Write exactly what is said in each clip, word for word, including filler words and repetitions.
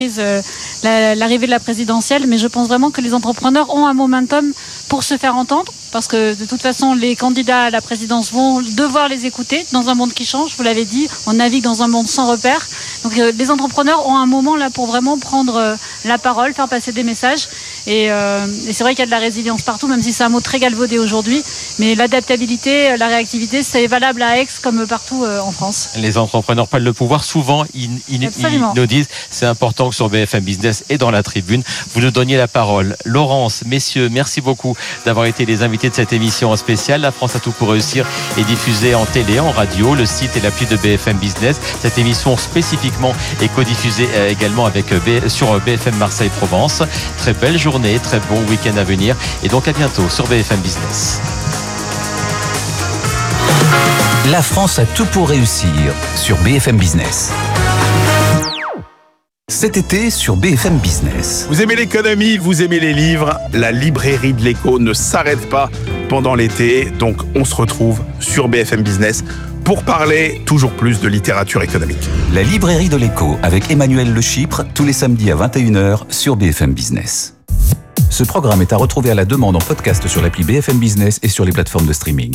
Euh, la, l'arrivée de la présidentielle, mais je pense vraiment que les entrepreneurs ont un momentum pour se faire entendre, parce que de toute façon les candidats à la présidence vont devoir les écouter dans un monde qui change, vous l'avez dit, on navigue dans un monde sans repères, donc euh, les entrepreneurs ont un moment là pour vraiment prendre euh, la parole, faire passer des messages, et, euh, et c'est vrai qu'il y a de la résilience partout, même si c'est un mot très galvaudé aujourd'hui, mais l'adaptabilité, la réactivité, c'est valable à Aix comme partout euh, en France. Les entrepreneurs prennent le pouvoir, souvent ils, ils, ils nous disent, c'est important que sur B F M Business et dans la tribune, vous nous donniez la parole. Laurence, messieurs, merci beaucoup d'avoir été les invités de cette émission spéciale. La France a tout pour réussir est diffusée en télé, en radio, le site et l'appli de B F M Business. Cette émission spécifiquement est codiffusée également avec B, sur B F M Marseille-Provence. Très belle journée, très bon week-end à venir et donc à bientôt sur B F M Business. La France a tout pour réussir sur B F M Business. Cet été sur B F M Business. Vous aimez l'économie, vous aimez les livres, la librairie de l'écho ne s'arrête pas pendant l'été, donc on se retrouve sur B F M Business pour parler toujours plus de littérature économique. La librairie de l'écho avec Emmanuel Le Chypre, tous les samedis à vingt et une heures sur B F M Business. Ce programme est à retrouver à la demande en podcast sur l'appli B F M Business et sur les plateformes de streaming.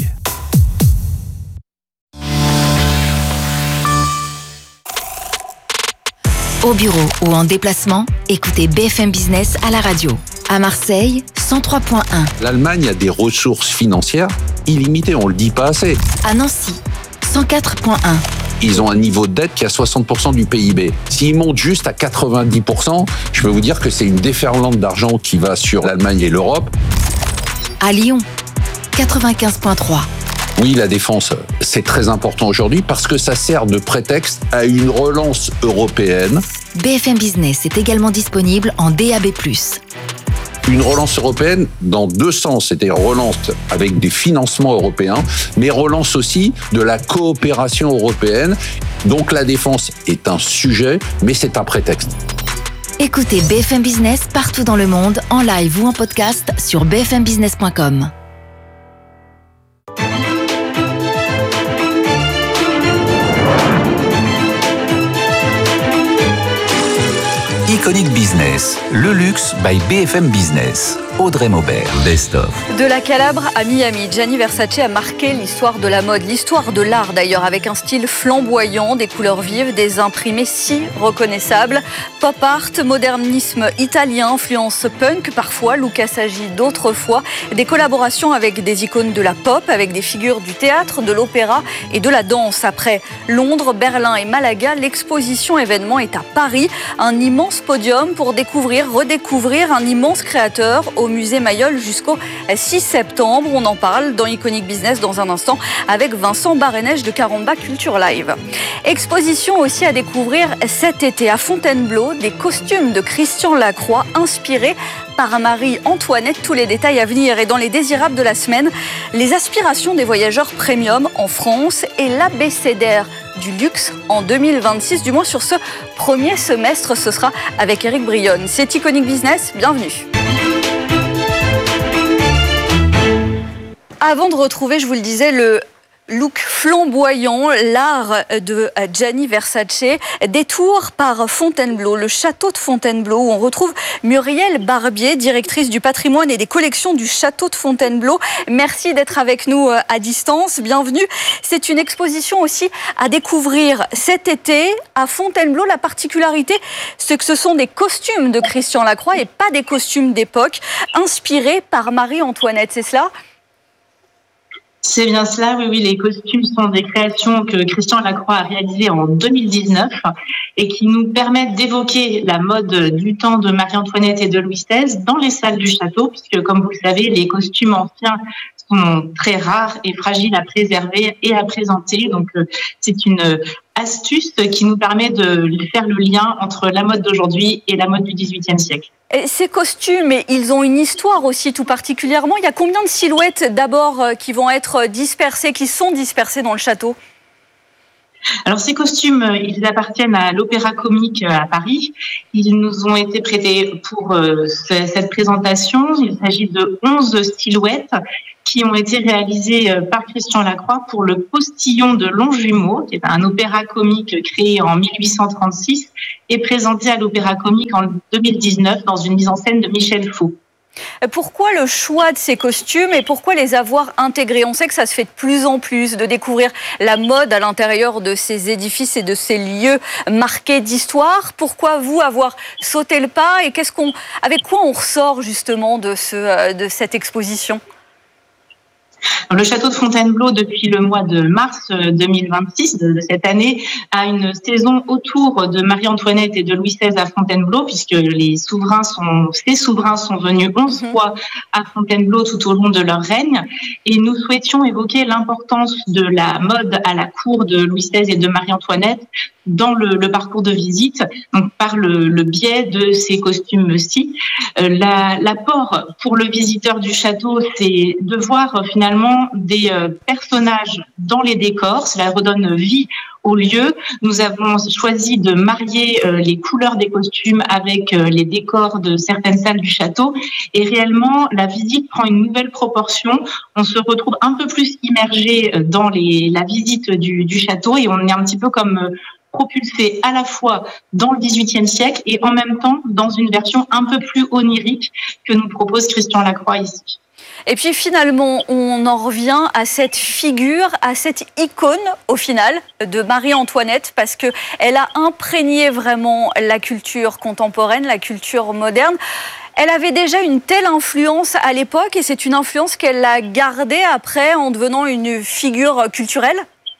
Au bureau ou en déplacement, écoutez B F M Business à la radio. À Marseille, cent trois point un. L'Allemagne a des ressources financières illimitées, on le dit pas assez. À Nancy, cent quatre point un. Ils ont un niveau de dette qui est à soixante pour cent du P I B. S'ils montent juste à quatre-vingt-dix pour cent, je peux vous dire que c'est une déferlante d'argent qui va sur l'Allemagne et l'Europe. À Lyon, quatre-vingt-quinze point trois. Oui, la défense, c'est très important aujourd'hui parce que ça sert de prétexte à une relance européenne. B F M Business est également disponible en D A B plus. Une relance européenne dans deux sens, c'est-à-dire relance avec des financements européens, mais relance aussi de la coopération européenne. Donc la défense est un sujet, mais c'est un prétexte. Écoutez B F M Business partout dans le monde, en live ou en podcast sur b f m business point com. Iconic Business, le luxe by B F M Business. Audrey Maubert, Best of. De la Calabre à Miami, Gianni Versace a marqué l'histoire de la mode, l'histoire de l'art d'ailleurs, avec un style flamboyant, des couleurs vives, des imprimés si reconnaissables. Pop art, modernisme italien, influence punk parfois, Luca Sagi d'autres fois, des collaborations avec des icônes de la pop, avec des figures du théâtre, de l'opéra et de la danse. Après Londres, Berlin et Malaga, l'exposition événement est à Paris, un immense podium pour découvrir, redécouvrir un immense créateur au musée Mayol jusqu'au six septembre. On en parle dans Iconic Business dans un instant avec Vincent Barénèche de Caramba Culture Live. Exposition aussi à découvrir cet été à Fontainebleau, des costumes de Christian Lacroix inspirés par Marie-Antoinette. Tous les détails à venir. Et dans les désirables de la semaine, les aspirations des voyageurs premium en France et l'abécédaire du luxe en deux mille vingt-six, du moins sur ce premier semestre. Ce sera avec Eric Brionne. C'est Iconic Business, bienvenue. Avant de retrouver, je vous le disais, le look flamboyant, l'art de Gianni Versace, détour par Fontainebleau, le château de Fontainebleau, où on retrouve Muriel Barbier, directrice du patrimoine et des collections du château de Fontainebleau. Merci d'être avec nous à distance, bienvenue. C'est une exposition aussi à découvrir cet été à Fontainebleau. La particularité, c'est que ce sont des costumes de Christian Lacroix et pas des costumes d'époque, inspirés par Marie-Antoinette, c'est cela ? C'est bien cela, oui, oui. Les costumes sont des créations que Christian Lacroix a réalisées en deux mille dix-neuf et qui nous permettent d'évoquer la mode du temps de Marie-Antoinette et de Louis seize dans les salles du château, puisque, comme vous le savez, les costumes anciens sont très rares et fragiles à préserver et à présenter. Donc, c'est une astuce qui nous permet de faire le lien entre la mode d'aujourd'hui et la mode du dix-huitième siècle. Et ces costumes, ils ont une histoire aussi tout particulièrement. Il y a combien de silhouettes d'abord qui vont être dispersées, qui sont dispersées dans le château ? Alors ces costumes, ils appartiennent à l'Opéra Comique à Paris. Ils nous ont été prêtés pour euh, cette présentation. Il s'agit de onze silhouettes qui ont été réalisés par Christian Lacroix pour le Postillon de Longjumeau, qui est un opéra comique créé en mille huit cent trente-six et présenté à l'Opéra Comique en deux mille dix-neuf dans une mise en scène de Michel Faux. Pourquoi le choix de ces costumes et pourquoi les avoir intégrés? On sait que ça se fait de plus en plus, de découvrir la mode à l'intérieur de ces édifices et de ces lieux marqués d'histoire. Pourquoi vous avoir sauté le pas et qu'est-ce qu'on, avec quoi on ressort justement de, ce, de cette exposition? Le château de Fontainebleau, depuis le mois de mars deux mille vingt-six de cette année, a une saison autour de Marie-Antoinette et de Louis seize à Fontainebleau, puisque les souverains sont, ces souverains sont venus onze fois à Fontainebleau tout au long de leur règne. Et nous souhaitions évoquer l'importance de la mode à la cour de Louis seize et de Marie-Antoinette dans le, le parcours de visite, donc par le, le biais de ces costumes-ci. Euh, la, l'apport pour le visiteur du château, c'est de voir euh, finalement des euh, personnages dans les décors. Cela redonne vie au lieu. Nous avons choisi de marier euh, les couleurs des costumes avec euh, les décors de certaines salles du château. Et réellement, la visite prend une nouvelle proportion. On se retrouve un peu plus immergé dans les, la visite du, du château et on est un petit peu comme euh, propulsé à la fois dans le dix-huitième siècle et en même temps dans une version un peu plus onirique que nous propose Christian Lacroix ici. Et puis finalement, on en revient à cette figure, à cette icône au final de Marie-Antoinette parce que elle a imprégné vraiment la culture contemporaine, la culture moderne. Elle avait déjà une telle influence à l'époque et c'est une influence qu'elle a gardée après en devenant une figure culturelle.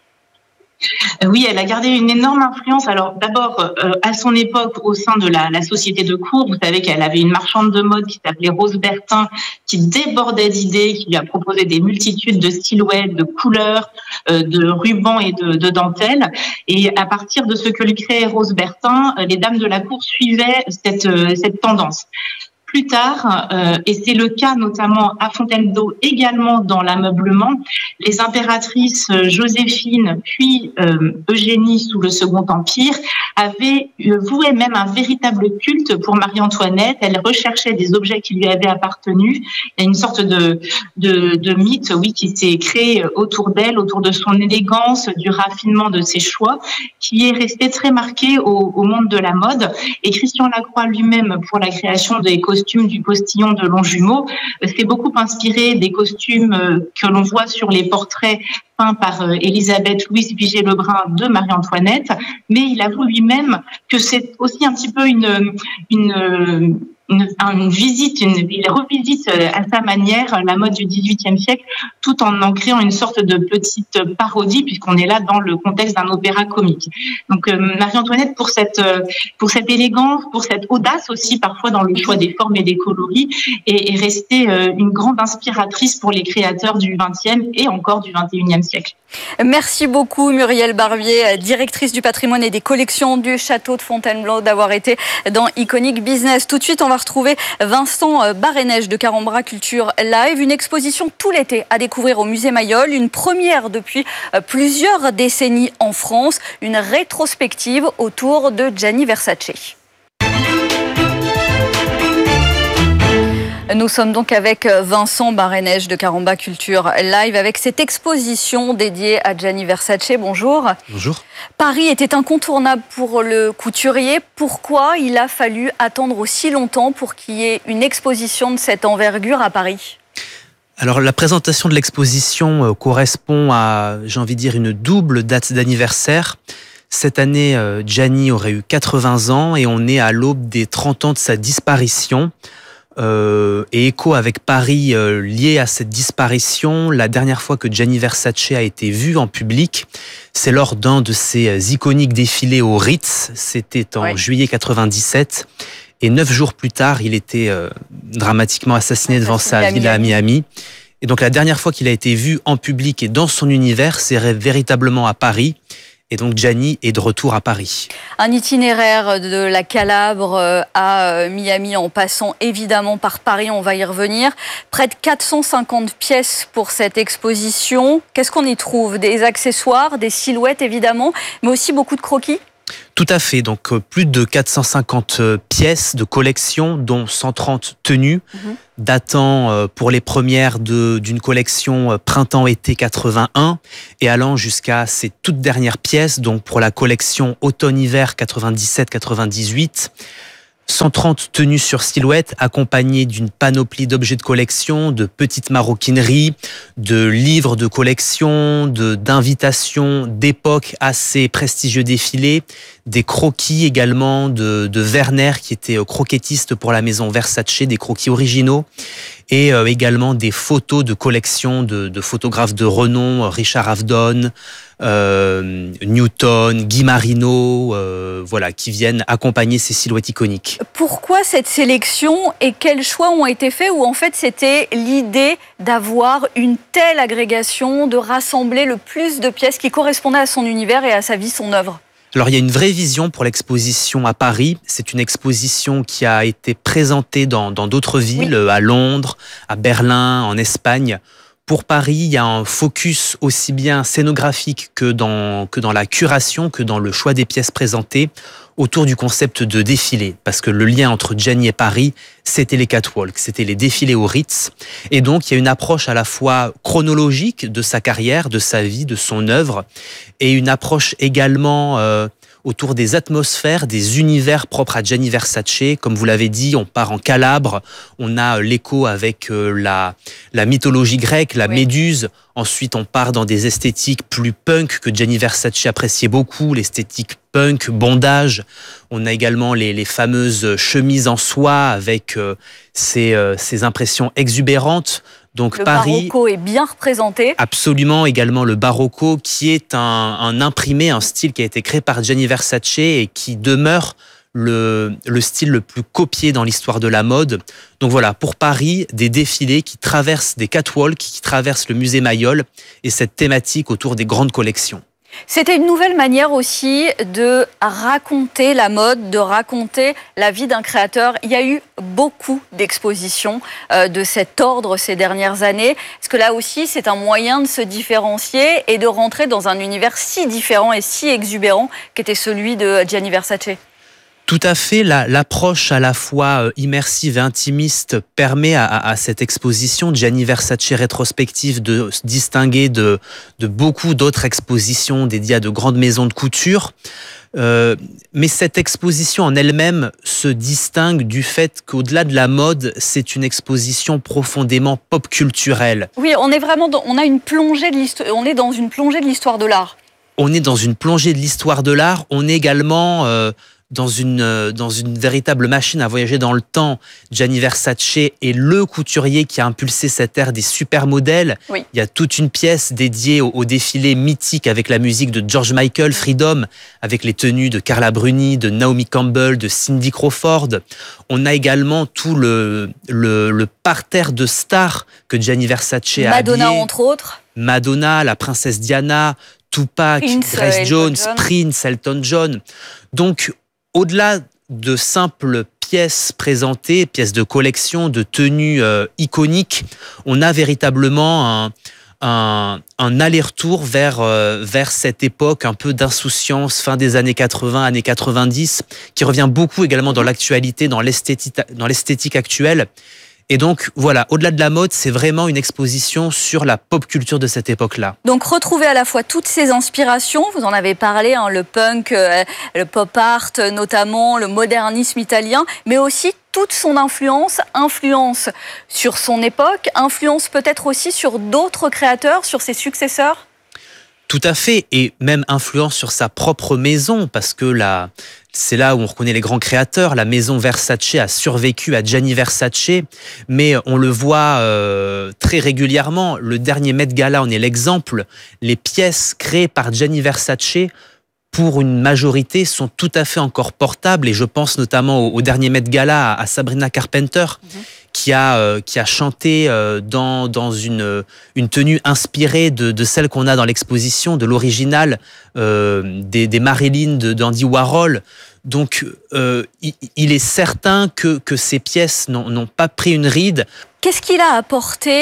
Oui, elle a gardé une énorme influence. Alors d'abord, euh, à son époque, au sein de la, la société de cour, vous savez qu'elle avait une marchande de mode qui s'appelait Rose Bertin, qui débordait d'idées, qui lui a proposé des multitudes de silhouettes, de couleurs, euh, de rubans et de, de dentelles. Et à partir de ce que lui créait Rose Bertin, les dames de la cour suivaient cette, euh, cette tendance. Plus tard, euh, et c'est le cas notamment à Fontainebleau, également dans l'ameublement, les impératrices Joséphine puis euh, Eugénie sous le Second Empire avaient voué même un véritable culte pour Marie-Antoinette. Elle recherchait des objets qui lui avaient appartenu. Il y a une sorte de, de, de mythe, oui, qui s'est créé autour d'elle, autour de son élégance, du raffinement de ses choix, qui est resté très marqué au, au monde de la mode. Et Christian Lacroix lui-même, pour la création des costumes du Postillon de Longjumeau, s'est beaucoup inspiré des costumes que l'on voit sur les portraits peints par Élisabeth Louise Vigée-Lebrun de Marie-Antoinette, mais il avoue lui-même que c'est aussi un petit peu une, une, une, une visite, une, il revisite à sa manière la mode du dix-huitième siècle, tout en en créant une sorte de petite parodie, puisqu'on est là dans le contexte d'un opéra comique. Donc Marie-Antoinette, pour cette, pour cette élégance, pour cette audace aussi parfois dans le choix des formes et des coloris, est, est restée une grande inspiratrice pour les créateurs du vingtième et encore du vingt et unième siècle. Merci beaucoup Muriel Barbier, directrice du patrimoine et des collections du château de Fontainebleau, d'avoir été dans Iconic Business. Tout de suite, on va retrouver Vincent Barrenèche de Carambra Culture Live, une exposition tout l'été à découvrir au musée Mayol, une première depuis plusieurs décennies en France, une rétrospective autour de Gianni Versace. Nous sommes donc avec Vincent Barrenèche de Carambra Culture Live avec cette exposition dédiée à Gianni Versace. Bonjour. Bonjour. Paris était incontournable pour le couturier. Pourquoi il a fallu attendre aussi longtemps pour qu'il y ait une exposition de cette envergure à Paris ? Alors la présentation de l'exposition correspond à, j'ai envie de dire, une double date d'anniversaire. Cette année, Gianni aurait eu quatre-vingts ans et on est à l'aube des trente ans de sa disparition. Euh, et écho avec Paris euh, lié à cette disparition, la dernière fois que Gianni Versace a été vu en public, c'est lors d'un de ses iconiques défilés au Ritz, c'était en ouais. juillet quatre-vingt-dix-sept, et neuf jours plus tard, il était euh, dramatiquement assassiné, assassiné devant sa villa à Miami. Et donc la dernière fois qu'il a été vu en public et dans son univers, c'est véritablement à Paris. Et donc Gianni est de retour à Paris. Un itinéraire de la Calabre à Miami en passant évidemment par Paris, on va y revenir. Près de quatre cent cinquante pièces pour cette exposition. Qu'est-ce qu'on y trouve ? Des accessoires, des silhouettes évidemment, mais aussi beaucoup de croquis ? Tout à fait. Donc, plus de quatre cent cinquante pièces de collection, dont cent trente tenues, mmh. datant pour les premières de, d'une collection printemps-été quatre-vingt-un et allant jusqu'à ces toutes dernières pièces, donc pour la collection automne-hiver quatre-vingt-dix-sept quatre-vingt-dix-huit. cent trente tenues sur silhouette accompagnées d'une panoplie d'objets de collection, de petites maroquineries, de livres de collection, de, d'invitations d'époque à ces prestigieux défilés, des croquis également de, de Werner qui était croquettiste pour la maison Versace, des croquis originaux et euh, également des photos de collection de, de photographes de renom, Richard Avedon, Euh, Newton, Guy Marino, euh, voilà, qui viennent accompagner ces silhouettes iconiques. Pourquoi cette sélection et quels choix ont été faits, ou en fait c'était l'idée d'avoir une telle agrégation, de rassembler le plus de pièces qui correspondaient à son univers et à sa vie, son œuvre? Alors il y a une vraie vision pour l'exposition à Paris. C'est une exposition qui a été présentée dans, dans d'autres villes, oui. à Londres, à Berlin, en Espagne. Pour Paris, il y a un focus aussi bien scénographique que dans, que dans la curation, que dans le choix des pièces présentées, autour du concept de défilé. Parce que le lien entre Gianni et Paris, c'était les catwalks, c'était les défilés au Ritz. Et donc, il y a une approche à la fois chronologique de sa carrière, de sa vie, de son œuvre, et une approche également euh, autour des atmosphères, des univers propres à Gianni Versace. Comme vous l'avez dit, on part en Calabre, on a l'écho avec la, la mythologie grecque, la oui. Méduse. Ensuite, on part dans des esthétiques plus punk que Gianni Versace appréciait beaucoup, l'esthétique punk, bondage. On a également les, les fameuses chemises en soie avec euh, ces, euh, ces impressions exubérantes. Donc le Paris, barocco est bien représenté. Absolument, également le barocco qui est un, un imprimé, un style qui a été créé par Gianni Versace et qui demeure le, le style le plus copié dans l'histoire de la mode. Donc voilà, pour Paris, des défilés qui traversent des catwalks, qui traversent le musée Mayol et cette thématique autour des grandes collections. C'était une nouvelle manière aussi de raconter la mode, de raconter la vie d'un créateur. Il y a eu beaucoup d'expositions euh, de cet ordre ces dernières années. Est-ce que là aussi, c'est un moyen de se différencier et de rentrer dans un univers si différent et si exubérant qu'était celui de Gianni Versace ? Tout à fait, la, l'approche à la fois immersive et intimiste permet à, à cette exposition Gianni Versace rétrospective de se distinguer de, de beaucoup d'autres expositions dédiées à de grandes maisons de couture. Euh, mais cette exposition en elle-même se distingue du fait qu'au-delà de la mode, c'est une exposition profondément pop culturelle. Oui, on est vraiment dans, on a une plongée de l'histoire, on est dans une plongée de l'histoire de l'art. On est dans une plongée de l'histoire de l'art. On est également euh, dans une dans une véritable machine à voyager dans le temps. Gianni Versace est le couturier qui a impulsé cette ère des supermodèles. Oui. Il y a toute une pièce dédiée au, au défilé mythique avec la musique de George Michael, Freedom, avec les tenues de Carla Bruni, de Naomi Campbell, de Cindy Crawford. On a également tout le le, le parterre de stars que Gianni Versace a Madonna habillé. Entre autres. Madonna, la princesse Diana, Tupac, Prince, Grace Jones, John. Prince, Elton John. Donc, au-delà de simples pièces présentées, pièces de collection, de tenues euh, iconiques, on a véritablement un, un, un aller-retour vers, euh, vers cette époque un peu d'insouciance, fin des années quatre-vingts, années quatre-vingt-dix, qui revient beaucoup également dans l'actualité, dans l'esthétique, dans l'esthétique actuelle. Et donc, voilà, au-delà de la mode, c'est vraiment une exposition sur la pop culture de cette époque-là. Donc, retrouver à la fois toutes ces inspirations, vous en avez parlé, hein, le punk, euh, le pop art notamment, le modernisme italien, mais aussi toute son influence, influence sur son époque, influence peut-être aussi sur d'autres créateurs, sur ses successeurs ? Tout à fait, et même influence sur sa propre maison, parce que là, c'est là où on reconnaît les grands créateurs. La maison Versace a survécu à Gianni Versace, mais on le voit euh, très régulièrement. Le dernier Met Gala en est l'exemple. Les pièces créées par Gianni Versace, pour une majorité, sont tout à fait encore portables, et je pense notamment au, au dernier Met Gala à, à Sabrina Carpenter, mmh. qui a euh, qui a chanté euh, dans dans une une tenue inspirée de de celle qu'on a dans l'exposition, de l'original euh, des des Marilyn de d'Andy Warhol. Donc euh, il, il est certain que que ces pièces n'ont n'ont pas pris une ride. Qu'est-ce qu'il a apporté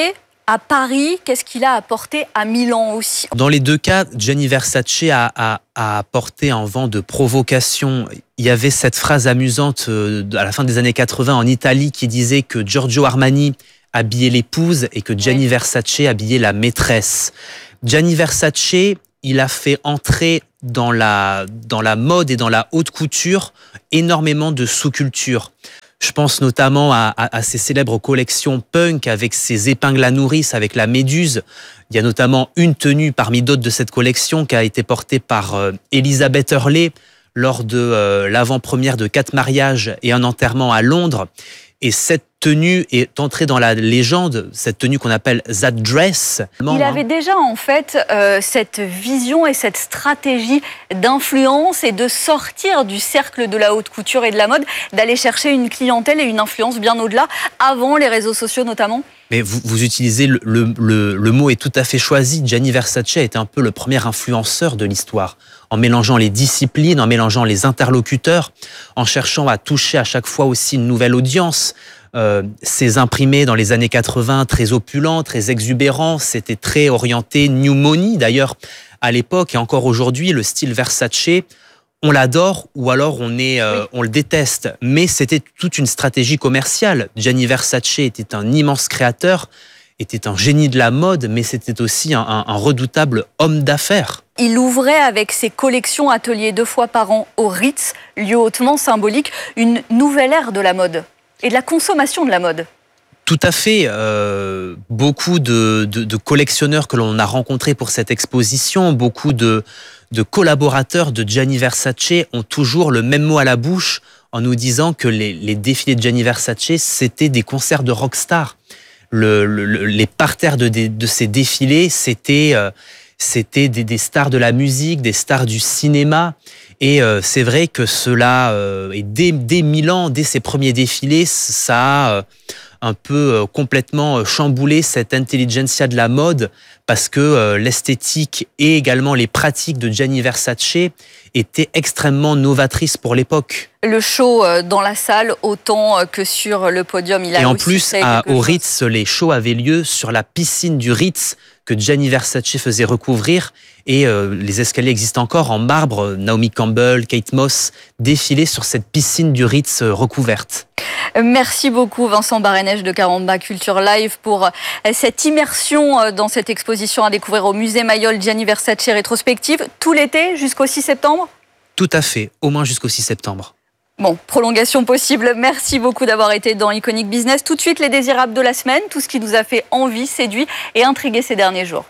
à Paris, qu'est-ce qu'il a apporté à Milan aussi? Dans les deux cas, Gianni Versace a, a, a apporté un vent de provocation. Il y avait cette phrase amusante à la fin des années quatre-vingts en Italie qui disait que Giorgio Armani habillait l'épouse et que Gianni oui. Versace habillait la maîtresse. Gianni Versace, il a fait entrer dans la, dans la mode et dans la haute couture énormément de sous-cultures. Je pense notamment à, à, à ces célèbres collections punk avec ses épingles à nourrice, avec la méduse. Il y a notamment une tenue parmi d'autres de cette collection qui a été portée par euh, Elizabeth Hurley lors de euh, l'avant-première de Quatre mariages et un enterrement à Londres. Et cette tenue est entrée dans la légende, cette tenue qu'on appelle That Dress. Il avait déjà en fait euh, cette vision et cette stratégie d'influence et de sortir du cercle de la haute couture et de la mode, d'aller chercher une clientèle et une influence bien au-delà, avant les réseaux sociaux notamment. Mais vous, vous utilisez le, le, le, le mot est tout à fait choisi. Gianni Versace est un peu le premier influenceur de l'histoire, en mélangeant les disciplines, en mélangeant les interlocuteurs, en cherchant à toucher à chaque fois aussi une nouvelle audience. Euh, ces imprimés dans les années quatre-vingts, très opulents, très exubérants, c'était très orienté new money. D'ailleurs, à l'époque et encore aujourd'hui, le style Versace, on l'adore ou alors on, est, euh, oui. on le déteste. Mais c'était toute une stratégie commerciale. Gianni Versace était un immense créateur, était un génie de la mode, mais c'était aussi un, un, un redoutable homme d'affaires. Il ouvrait avec ses collections ateliers deux fois par an au Ritz, lieu hautement symbolique, une nouvelle ère de la mode et de la consommation de la mode. Tout à fait. Euh, beaucoup de, de, de collectionneurs que l'on a rencontrés pour cette exposition, beaucoup de, de collaborateurs de Gianni Versace ont toujours le même mot à la bouche en nous disant que les, les défilés de Gianni Versace, c'était des concerts de rockstar. Le, le, les parterres de, de, de ces défilés, c'était, euh, c'était des, des stars de la musique, des stars du cinéma. Et euh, c'est vrai que cela, euh, et dès, dès Milan, dès ses premiers défilés, ça a euh, un peu euh, complètement chamboulé cette intelligentsia de la mode parce que euh, l'esthétique et également les pratiques de Gianni Versace étaient extrêmement novatrices pour l'époque. Le show dans la salle autant que sur le podium, il a Et en aussi plus, fait à, au chose. Ritz, les shows avaient lieu sur la piscine du Ritz que Gianni Versace faisait recouvrir. Et euh, les escaliers existent encore en marbre. Naomi Campbell, Kate Moss défilaient sur cette piscine du Ritz recouverte. Merci beaucoup Vincent Barenèche de Caramba Culture Live pour cette immersion dans cette exposition à découvrir au musée Mayol Gianni Versace rétrospective tout l'été jusqu'au six septembre. Tout à fait, au moins jusqu'au six septembre. Bon, prolongation possible. Merci beaucoup d'avoir été dans Iconic Business. Tout de suite, les désirables de la semaine, tout ce qui nous a fait envie, séduit et intrigué ces derniers jours.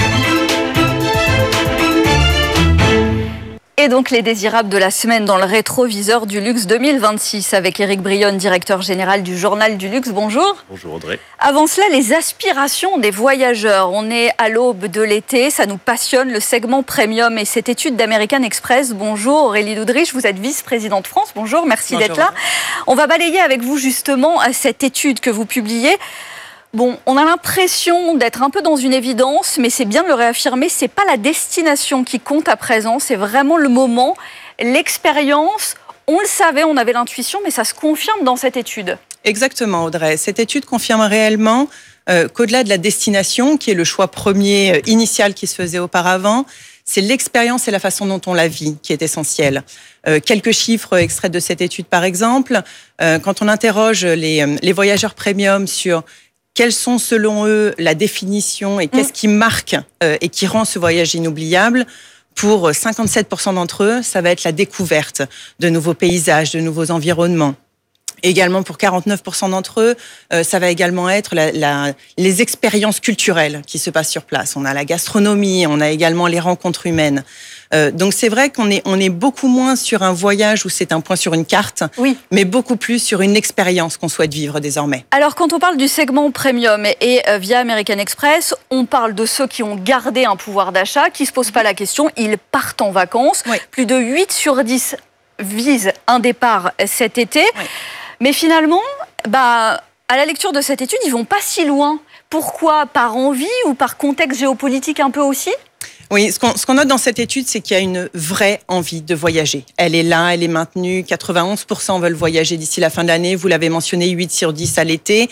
Et donc les désirables de la semaine dans le rétroviseur du luxe deux mille vingt-six avec Éric Brionne, directeur général du Journal du Luxe. Bonjour. Bonjour Audrey. Avant cela, les aspirations des voyageurs. On est à l'aube de l'été, ça nous passionne, le segment premium et cette étude d'American Express. Bonjour Aurélie Doudrich, vous êtes vice-présidente France. Bonjour, merci Bonjour. d'être là. On va balayer avec vous justement cette étude que vous publiez. Bon, on a l'impression d'être un peu dans une évidence, mais c'est bien de le réaffirmer, c'est pas la destination qui compte à présent, c'est vraiment le moment, l'expérience. On le savait, on avait l'intuition, mais ça se confirme dans cette étude. Exactement, Audrey. Cette étude confirme réellement euh, qu'au-delà de la destination, qui est le choix premier euh, initial qui se faisait auparavant, c'est l'expérience et la façon dont on la vit qui est essentielle. Euh, quelques chiffres extraits de cette étude, par exemple. Euh, quand on interroge les, les voyageurs premium sur quelles sont, selon eux, la définition et qu'est-ce qui marque euh, et qui rend ce voyage inoubliable? Pour cinquante-sept pour cent d'entre eux, ça va être la découverte de nouveaux paysages, de nouveaux environnements. Également, pour quarante-neuf pour cent d'entre eux, euh, ça va également être la, la, les expériences culturelles qui se passent sur place. On a la gastronomie, on a également les rencontres humaines. Euh, donc c'est vrai qu'on est, on est beaucoup moins sur un voyage où c'est un point sur une carte, oui. mais beaucoup plus sur une expérience qu'on souhaite vivre désormais. Alors quand on parle du segment premium et euh, via American Express, on parle de ceux qui ont gardé un pouvoir d'achat, qui ne se posent pas la question, ils partent en vacances. Oui. Plus de huit sur dix visent un départ cet été. Oui. Mais finalement, bah, à la lecture de cette étude, ils vont pas si loin. Pourquoi? Par envie ou par contexte géopolitique un peu aussi? Oui, ce qu'on, ce qu'on note dans cette étude, c'est qu'il y a une vraie envie de voyager. Elle est là, elle est maintenue. quatre-vingt-onze pour cent veulent voyager d'ici la fin de l'année. Vous l'avez mentionné, huit sur dix à l'été.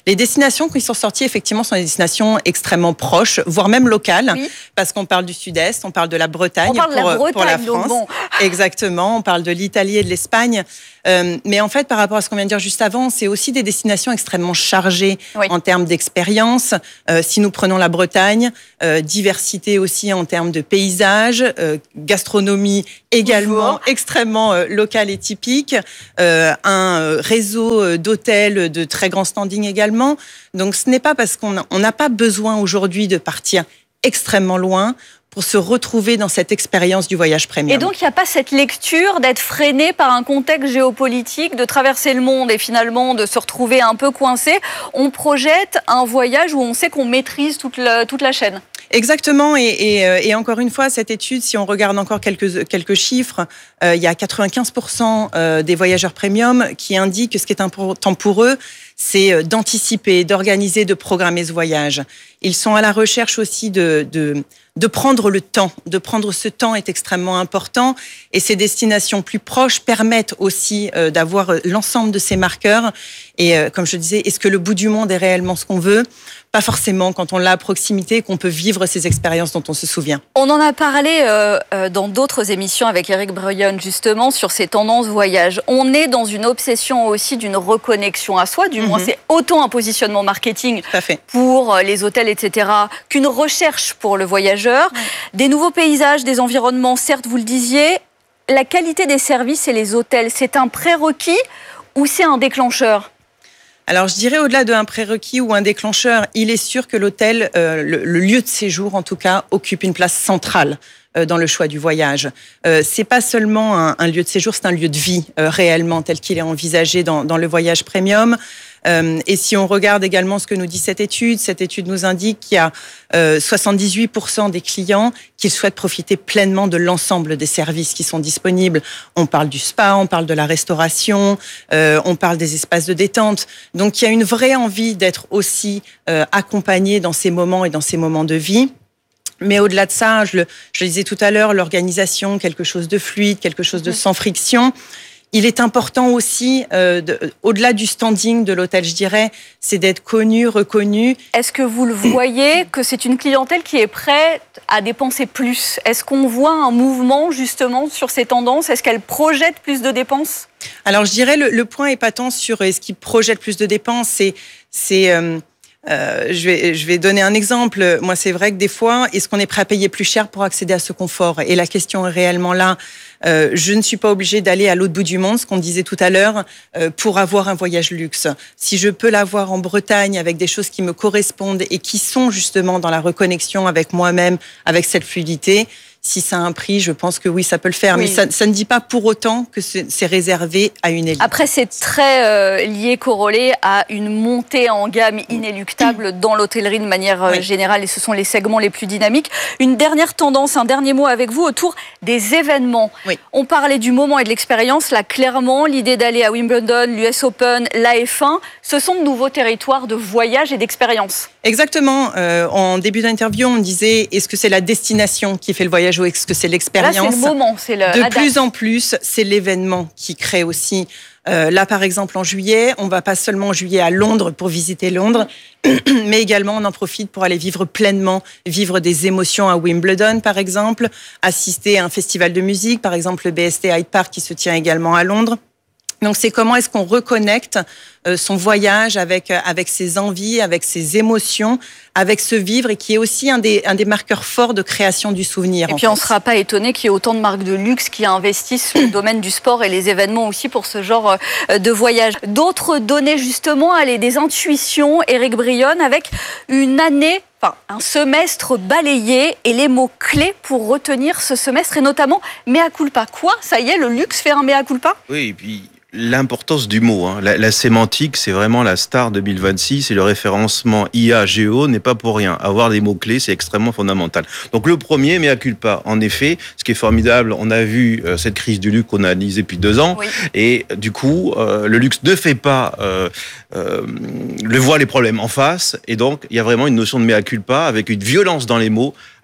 Les destinations qui sont sorties, effectivement, sont des destinations extrêmement proches, voire même locales, oui. parce qu'on parle du Sud-Est, on parle de la Bretagne, on parle pour, de la, Bretagne, pour la France. Bon. Exactement, on parle de l'Italie et de l'Espagne. Euh, mais en fait, par rapport à ce qu'on vient de dire juste avant, c'est aussi des destinations extrêmement chargées oui. en termes d'expérience. Euh, si nous prenons la Bretagne, euh, diversité aussi en termes de paysages, euh, gastronomie également Bonjour. extrêmement euh, locale et typique, euh, un réseau d'hôtels de très grand standing également. Donc ce n'est pas parce qu'on n'a pas besoin aujourd'hui de partir extrêmement loin pour se retrouver dans cette expérience du voyage premium. Et donc, il n'y a pas cette lecture d'être freiné par un contexte géopolitique, de traverser le monde et finalement de se retrouver un peu coincé. On projette un voyage où on sait qu'on maîtrise toute la, toute la chaîne. Exactement, et, et, et encore une fois, cette étude, si on regarde encore quelques, quelques chiffres, euh, il y a quatre-vingt-quinze pour cent des voyageurs premium qui indiquent que ce qui est important pour eux, c'est d'anticiper, d'organiser, de programmer ce voyage. Ils sont à la recherche aussi de, de, de prendre le temps. De prendre ce temps est extrêmement important, et ces destinations plus proches permettent aussi euh, d'avoir l'ensemble de ces marqueurs. Et euh, comme je disais, est-ce que le bout du monde est réellement ce qu'on veut ? Pas forcément quand on l'a à proximité, qu'on peut vivre ces expériences dont on se souvient. On en a parlé euh, dans d'autres émissions avec Éric Brionne, justement, sur ces tendances voyage. On est dans une obsession aussi d'une reconnexion à soi, du mm-hmm. moins c'est autant un positionnement marketing pour les hôtels, et cetera, qu'une recherche pour le voyageur. Mm. Des nouveaux paysages, des environnements, certes, vous le disiez, la qualité des services et les hôtels, c'est un prérequis ou c'est un déclencheur ? Alors, je dirais au-delà d'un prérequis ou un déclencheur, il est sûr que l'hôtel, euh, le, le lieu de séjour en tout cas, occupe une place centrale euh, dans le choix du voyage. Euh, c'est pas seulement un, un lieu de séjour, c'est un lieu de vie euh, réellement tel qu'il est envisagé dans, dans le voyage premium. Euh, et si on regarde également ce que nous dit cette étude, cette étude nous indique qu'il y a euh, soixante-dix-huit pour cent des clients qui souhaitent profiter pleinement de l'ensemble des services qui sont disponibles. On parle du spa, on parle de la restauration, euh, on parle des espaces de détente. Donc il y a une vraie envie d'être aussi euh, accompagné dans ces moments et dans ces moments de vie. Mais au-delà de ça, je le, je le disais tout à l'heure, l'organisation, quelque chose de fluide, quelque chose de sans friction. Il est important aussi, euh, de, au-delà du standing de l'hôtel, je dirais, c'est d'être connu, reconnu. Est-ce que vous le voyez, que c'est une clientèle qui est prête à dépenser plus ? Est-ce qu'on voit un mouvement justement sur ces tendances ? Est-ce qu'elle projette plus de dépenses ? Alors je dirais le, le point épatant sur est-ce qu'il projette plus de dépenses, c'est... c'est euh, Euh, je vais, je vais donner un exemple. Moi, c'est vrai que des fois, est-ce qu'on est prêt à payer plus cher pour accéder à ce confort ? Et la question est réellement là. Euh, je ne suis pas obligée d'aller à l'autre bout du monde, ce qu'on disait tout à l'heure, euh, pour avoir un voyage luxe. Si je peux l'avoir en Bretagne avec des choses qui me correspondent et qui sont justement dans la reconnexion avec moi-même, avec cette fluidité, si ça a un prix, je pense que oui, ça peut le faire. Oui. Mais ça, ça ne dit pas pour autant que c'est réservé à une élite. Après, c'est très euh, lié, corrélé à une montée en gamme inéluctable mmh. dans l'hôtellerie de manière euh, oui. générale. Et ce sont les segments les plus dynamiques. Une dernière tendance, un dernier mot avec vous autour des événements. Oui. On parlait du moment et de l'expérience. Là, clairement, l'idée d'aller à Wimbledon, l'U S Open, l'A F un, ce sont de nouveaux territoires de voyage et d'expérience. Exactement. Euh, en début d'interview, on disait, est-ce que c'est la destination qui fait le voyage ou est-ce que c'est l'expérience ? Là, c'est le moment, c'est le. De plus en plus, c'est l'événement qui crée aussi. Euh, là, par exemple, en juillet, on va pas seulement en juillet à Londres pour visiter Londres, mais également on en profite pour aller vivre pleinement, vivre des émotions à Wimbledon, par exemple, assister à un festival de musique, par exemple le B S T Hyde Park qui se tient également à Londres. Donc, c'est comment est-ce qu'on reconnecte son voyage avec, avec ses envies, avec ses émotions, avec ce vivre et qui est aussi un des, un des marqueurs forts de création du souvenir. Et puis, fait. On ne sera pas étonné qu'il y ait autant de marques de luxe qui investissent dans le domaine du sport et les événements aussi pour ce genre de voyage. D'autres données, justement, allez, des intuitions, Éric Brionne, avec une année, enfin, un semestre balayé et les mots-clés pour retenir ce semestre et notamment mea culpa. Quoi ? Ça y est, le luxe fait un mea culpa ? Oui, et puis l'importance du mot, hein. la, la sémantique, c'est vraiment la star deux mille vingt-six et le référencement I A G O n'est pas pour rien. Avoir des mots-clés, c'est extrêmement fondamental. Donc le premier, mea culpa. En effet, ce qui est formidable, on a vu euh, cette crise du luxe qu'on a analysée depuis deux ans oui. et du coup, euh, le luxe ne fait pas euh, euh, le voit les problèmes en face et donc il y a vraiment une notion de mea culpa avec une violence dans les mots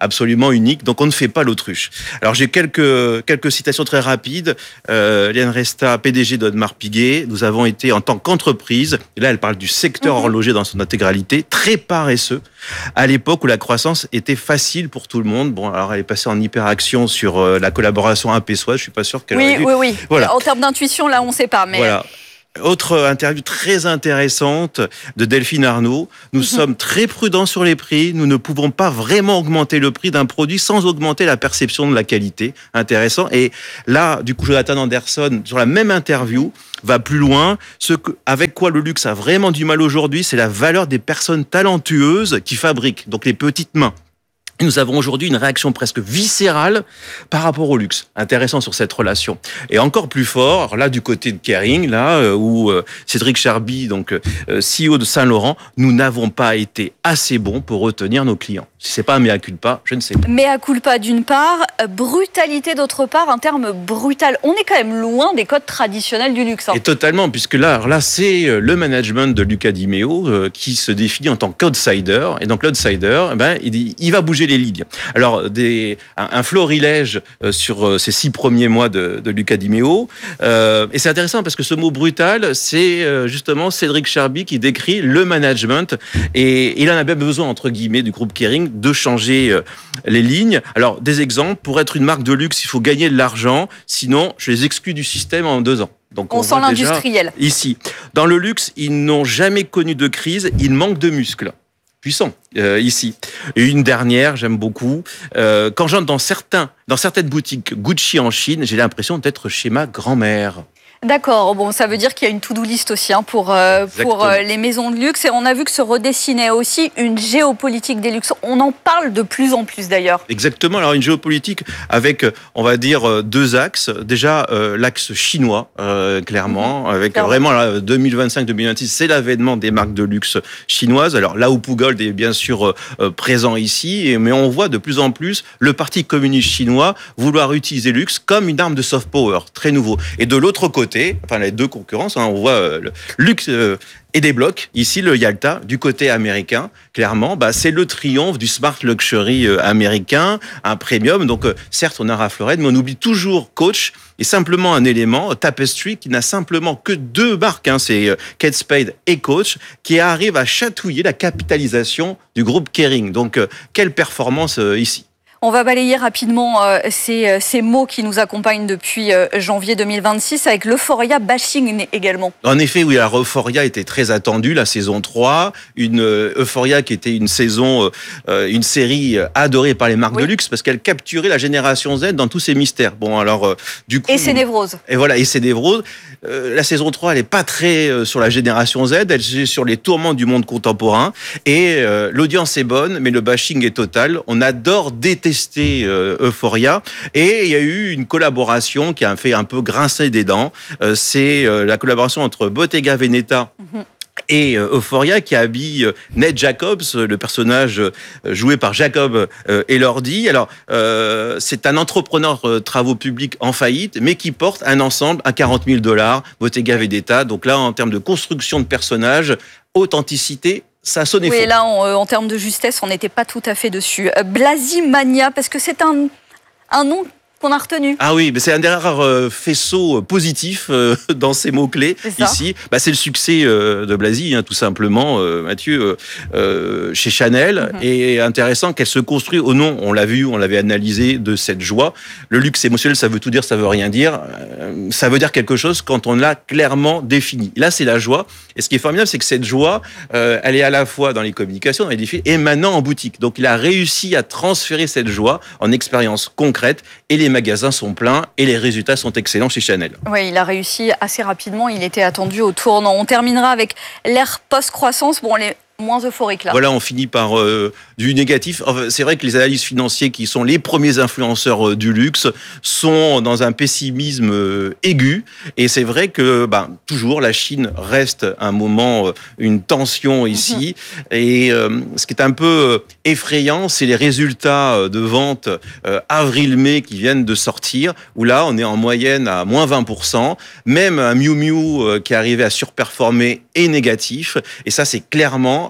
absolument unique. Donc on ne fait pas l'autruche. Alors j'ai quelques quelques citations très rapides. Euh, Liane Resta, P D G d'Audemars Piguet. Nous avons été en tant qu'entreprise, et là elle parle du secteur mmh. horloger dans son intégralité, très paresseux à l'époque où la croissance était facile pour tout le monde. Bon, alors elle est passée en hyperaction sur euh, la collaboration Impé-Soie. Je suis pas sûr qu'elle. Oui, dû... oui, oui. Voilà. En termes d'intuition, là, on ne sait pas. Mais... Voilà. Autre interview très intéressante de Delphine Arnaud. Nous mmh. sommes très prudents sur les prix. Nous ne pouvons pas vraiment augmenter le prix d'un produit sans augmenter la perception de la qualité. Intéressant. Et là, du coup, Jonathan Anderson, sur la même interview, va plus loin. Ce que, avec quoi le luxe a vraiment du mal aujourd'hui, c'est la valeur des personnes talentueuses qui fabriquent. Donc les petites mains. Nous avons aujourd'hui une réaction presque viscérale par rapport au luxe. Intéressant sur cette relation. Et encore plus fort, là du côté de Kering, là où euh, Cédric Charby, donc euh, C E O de Saint-Laurent, nous n'avons pas été assez bons pour retenir nos clients. Si c'est pas un mea culpa, je ne sais pas. Mea culpa d'une part, brutalité d'autre part, un terme brutal. On est quand même loin des codes traditionnels du luxe. Hein. Et totalement, puisque là, là c'est le management de Luca Di Meo euh, qui se définit en tant qu'outsider. Et donc l'outsider, eh ben, il, il va bouger les lignes. Alors, des, un, un florilège euh, sur euh, ces six premiers mois de, de Luca Di Meo. Euh, et c'est intéressant parce que ce mot brutal, c'est euh, justement Cédric Charby qui décrit le management. Et il en a bien besoin, entre guillemets, du groupe Kering, de changer euh, les lignes. Alors, des exemples, pour être une marque de luxe, il faut gagner de l'argent. Sinon, je les exclus du système en deux ans. Donc, on, on sent l'industriel. Ici, dans le luxe, ils n'ont jamais connu de crise. Ils manquent de muscles. Puissant, euh, ici. Et une dernière, j'aime beaucoup. Euh, quand j'entre dans certains, dans certaines boutiques Gucci en Chine, j'ai l'impression d'être chez ma grand-mère. D'accord, bon, ça veut dire qu'il y a une to-do list aussi hein, pour, euh, pour euh, les maisons de luxe. Et on a vu que se redessinait aussi une géopolitique des luxes. On en parle de plus en plus d'ailleurs. Exactement, alors une géopolitique avec, on va dire, deux axes. Déjà, euh, l'axe chinois, euh, clairement, mmh, avec clairement. vraiment là, deux mille vingt-cinq deux mille vingt-six, c'est l'avènement des marques de luxe chinoises. Alors là où Pugold est bien sûr euh, présent ici, mais on voit de plus en plus le Parti communiste chinois vouloir utiliser le luxe comme une arme de soft power, très nouveau. Et de l'autre côté, enfin les deux concurrences, hein, on voit euh, le luxe euh, et des blocs. Ici, le Yalta, du côté américain, clairement, bah, c'est le triomphe du smart luxury euh, américain, un premium. Donc, euh, certes, on a Ralph Lauren, mais on oublie toujours Coach et simplement un élément, Tapestry, qui n'a simplement que deux marques, hein, c'est euh, Kate Spade et Coach, qui arrivent à chatouiller la capitalisation du groupe Kering. Donc, euh, quelle performance euh, ici. On va balayer rapidement euh, ces, ces mots qui nous accompagnent depuis euh, janvier deux mille vingt-six avec l'euphoria bashing également. En effet, oui, la euphoria était très attendue, la saison trois. Une euh, euphoria qui était une saison, euh, une série adorée par les marques oui. de luxe parce qu'elle capturait la génération Z dans tous ses mystères. Bon, alors, euh, du coup. Et ses névroses. Et voilà, et ses névroses. Euh, la saison trois, elle n'est pas très euh, sur la génération Z, elle est sur les tourments du monde contemporain. Et euh, l'audience est bonne, mais le bashing est total. On adore détester Euh, Euphoria et il y a eu une collaboration qui a fait un peu grincer des dents. Euh, c'est euh, la collaboration entre Bottega Veneta mm-hmm. et euh, Euphoria qui habille euh, Ned Jacobs, le personnage euh, joué par Jacob euh, Elordi. Alors, euh, c'est un entrepreneur euh, travaux publics en faillite, mais qui porte un ensemble à quarante mille dollars, Bottega Veneta. Donc là, en termes de construction de personnages, authenticité, ça sonnait faux. Oui, là, en, en termes de justesse, on n'était pas tout à fait dessus. Euh, Blasimania, parce que c'est un, un nom qu'on a retenu. Ah oui, mais c'est un des rares euh, faisceaux positifs euh, dans ces mots-clés ici. Bah, c'est le succès euh, de Blasi, hein, tout simplement, euh, Mathieu, euh, euh, chez Chanel. Mm-hmm. Et intéressant qu'elle se construit au nom, on l'a vu, on l'avait analysé, de cette joie. Le luxe émotionnel, ça veut tout dire, ça veut rien dire. Euh, ça veut dire quelque chose quand on l'a clairement défini. Là, c'est la joie. Et ce qui est formidable, c'est que cette joie, euh, elle est à la fois dans les communications, dans les défis, et maintenant en boutique. Donc, il a réussi à transférer cette joie en expérience concrète et les magasins sont pleins et les résultats sont excellents chez Chanel. Oui, il a réussi assez rapidement. Il était attendu au tournant. On terminera avec l'ère post-croissance. Bon, les moins euphorique là. Voilà, on finit par euh, du négatif. Enfin, c'est vrai que les analystes financiers qui sont les premiers influenceurs euh, du luxe sont dans un pessimisme euh, aigu. Et c'est vrai que bah, toujours la Chine reste un moment, euh, une tension ici. Mm-hmm. Et euh, ce qui est un peu effrayant, c'est les résultats de vente euh, avril-mai qui viennent de sortir, où là on est en moyenne à moins vingt pour cent. Même un Miu Miu euh, qui est arrivé à surperformer est négatif. Et ça, c'est clairement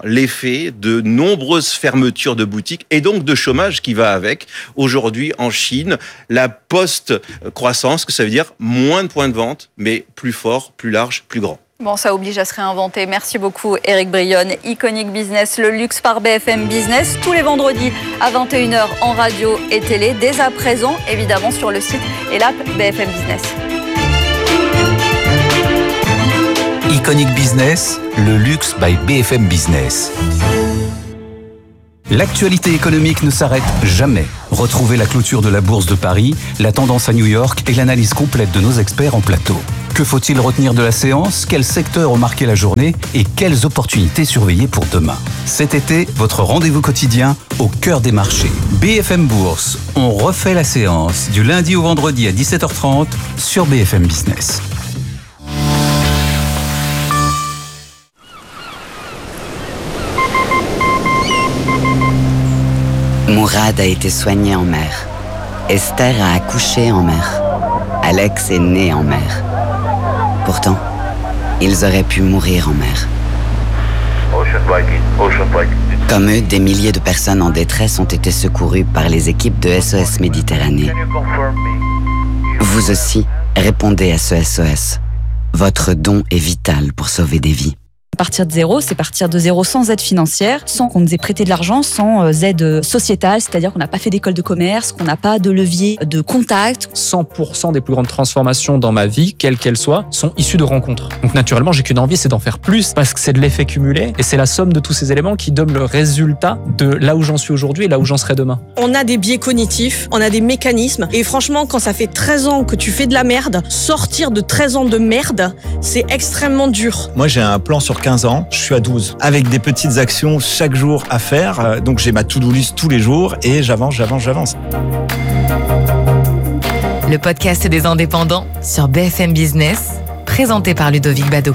l'effet de nombreuses fermetures de boutiques et donc de chômage qui va avec. Aujourd'hui, en Chine, la post-croissance, que ça veut dire moins de points de vente, mais plus fort, plus large, plus grand. Bon, ça oblige à se réinventer. Merci beaucoup, Éric Brionne. Iconic Business, le luxe par B F M Business, tous les vendredis à vingt et une heures en radio et télé, dès à présent, évidemment, sur le site et l'app B F M Business. Iconic Business, le luxe by B F M Business. L'actualité économique ne s'arrête jamais. Retrouvez la clôture de la Bourse de Paris, la tendance à New York et l'analyse complète de nos experts en plateau. Que faut-il retenir de la séance? Quels secteurs ont marqué la journée? Et quelles opportunités surveiller pour demain? Cet été, votre rendez-vous quotidien au cœur des marchés. B F M Bourse, on refait la séance du lundi au vendredi à dix-sept heures trente sur B F M Business. Mourad a été soigné en mer. Esther a accouché en mer. Alex est né en mer. Pourtant, ils auraient pu mourir en mer. Comme eux, des milliers de personnes en détresse ont été secourues par les équipes de S O S Méditerranée. Vous aussi, répondez à ce S O S. Votre don est vital pour sauver des vies. Partir de zéro, c'est partir de zéro sans aide financière, sans qu'on nous ait prêté de l'argent, sans aide sociétale, c'est-à-dire qu'on n'a pas fait d'école de commerce, qu'on n'a pas de levier de contact. cent pour cent des plus grandes transformations dans ma vie, quelles qu'elles soient, sont issues de rencontres. Donc naturellement, j'ai qu'une envie, c'est d'en faire plus, parce que c'est de l'effet cumulé, et c'est la somme de tous ces éléments qui donne le résultat de là où j'en suis aujourd'hui et là où j'en serai demain. On a des biais cognitifs, on a des mécanismes, et franchement, quand ça fait treize ans que tu fais de la merde, sortir de treize ans de merde, c'est extrêmement dur. Moi, j'ai un plan sur quinze ans, je suis à douze, avec des petites actions chaque jour à faire. Donc j'ai ma to-do list tous les jours et j'avance, j'avance, j'avance. Le podcast des indépendants sur B F M Business, présenté par Ludovic Bado.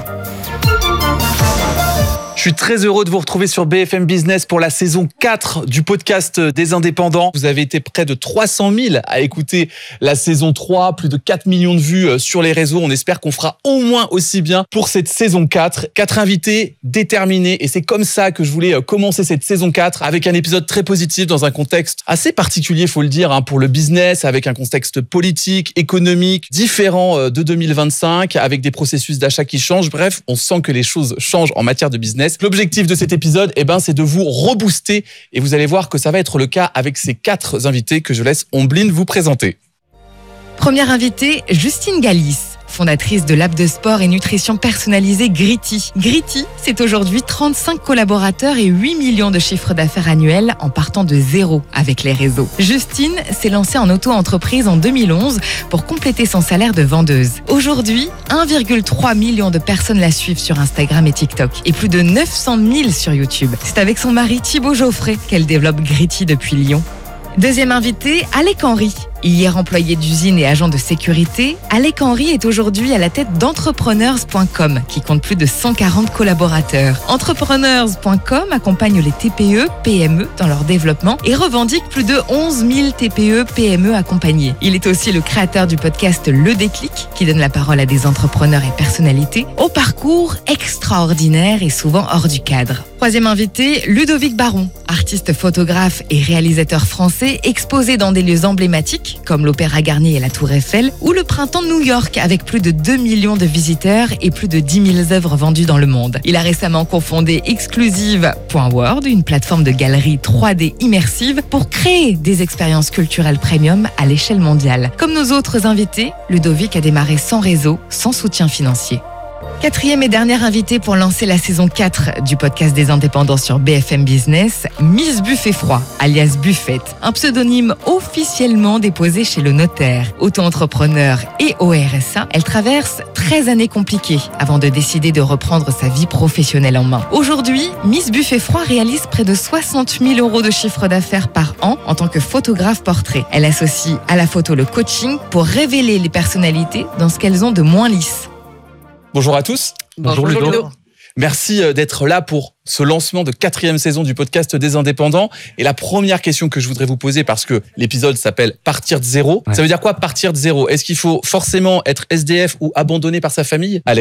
Je suis très heureux de vous retrouver sur B F M Business pour la saison quatre du podcast des indépendants. Vous avez été près de trois cent mille à écouter la saison trois, plus de quatre millions de vues sur les réseaux. On espère qu'on fera au moins aussi bien pour cette saison quatre. Quatre invités déterminés et c'est comme ça que je voulais commencer cette saison quatre avec un épisode très positif dans un contexte assez particulier, faut le dire, hein, pour le business, avec un contexte politique, économique, différent de deux mille vingt-cinq, avec des processus d'achat qui changent. Bref, on sent que les choses changent en matière de business. L'objectif de cet épisode, eh ben, c'est de vous rebooster et vous allez voir que ça va être le cas avec ces quatre invités que je laisse Ombline vous présenter. Première invitée, Justine Galis, fondatrice de l'app de sport et nutrition personnalisée Gritty. Gritty, c'est aujourd'hui trente-cinq collaborateurs et huit millions de chiffres d'affaires annuels en partant de zéro avec les réseaux. Justine s'est lancée en auto-entreprise en deux mille onze pour compléter son salaire de vendeuse. Aujourd'hui, un virgule trois million de personnes la suivent sur Instagram et TikTok et plus de neuf cent mille sur YouTube. C'est avec son mari Thibaut Geoffrey qu'elle développe Gritty depuis Lyon. Deuxième invité, Alec Henry. Hier employé d'usine et agent de sécurité, Alec Henry est aujourd'hui à la tête d'entrepreneurs point com qui compte plus de cent quarante collaborateurs. Entrepreneurs point com accompagne les T P E, P M E dans leur développement et revendique plus de onze mille T P E, P M E accompagnés. Il est aussi le créateur du podcast Le Déclic qui donne la parole à des entrepreneurs et personnalités au parcours extraordinaire et souvent hors du cadre. Troisième invité, Ludovic Baron, artiste photographe et réalisateur français exposé dans des lieux emblématiques comme l'Opéra Garnier et la Tour Eiffel, ou le Printemps de New York avec plus de deux millions de visiteurs et plus de dix mille œuvres vendues dans le monde. Il a récemment cofondé exclusive point world, une plateforme de galerie trois D immersive pour créer des expériences culturelles premium à l'échelle mondiale. Comme nos autres invités, Ludovic a démarré sans réseau, sans soutien financier. Quatrième et dernière invitée pour lancer la saison quatre du podcast des indépendants sur B F M Business, Miss Buffet Froid, alias Buffette, un pseudonyme officiellement déposé chez le notaire. Auto-entrepreneur et au R S A, elle traverse treize années compliquées avant de décider de reprendre sa vie professionnelle en main. Aujourd'hui, Miss Buffet Froid réalise près de soixante mille euros de chiffre d'affaires par an en tant que photographe portrait. Elle associe à la photo le coaching pour révéler les personnalités dans ce qu'elles ont de moins lisse. Bonjour à tous. Bonjour, Bonjour Ludo. Ludo. Merci d'être là pour ce lancement de quatrième saison du podcast des indépendants. Et la première question que je voudrais vous poser, parce que l'épisode s'appelle Partir de zéro. Ouais. Ça veut dire quoi partir de zéro? Est-ce qu'il faut forcément être S D F ou abandonné par sa famille, Alec?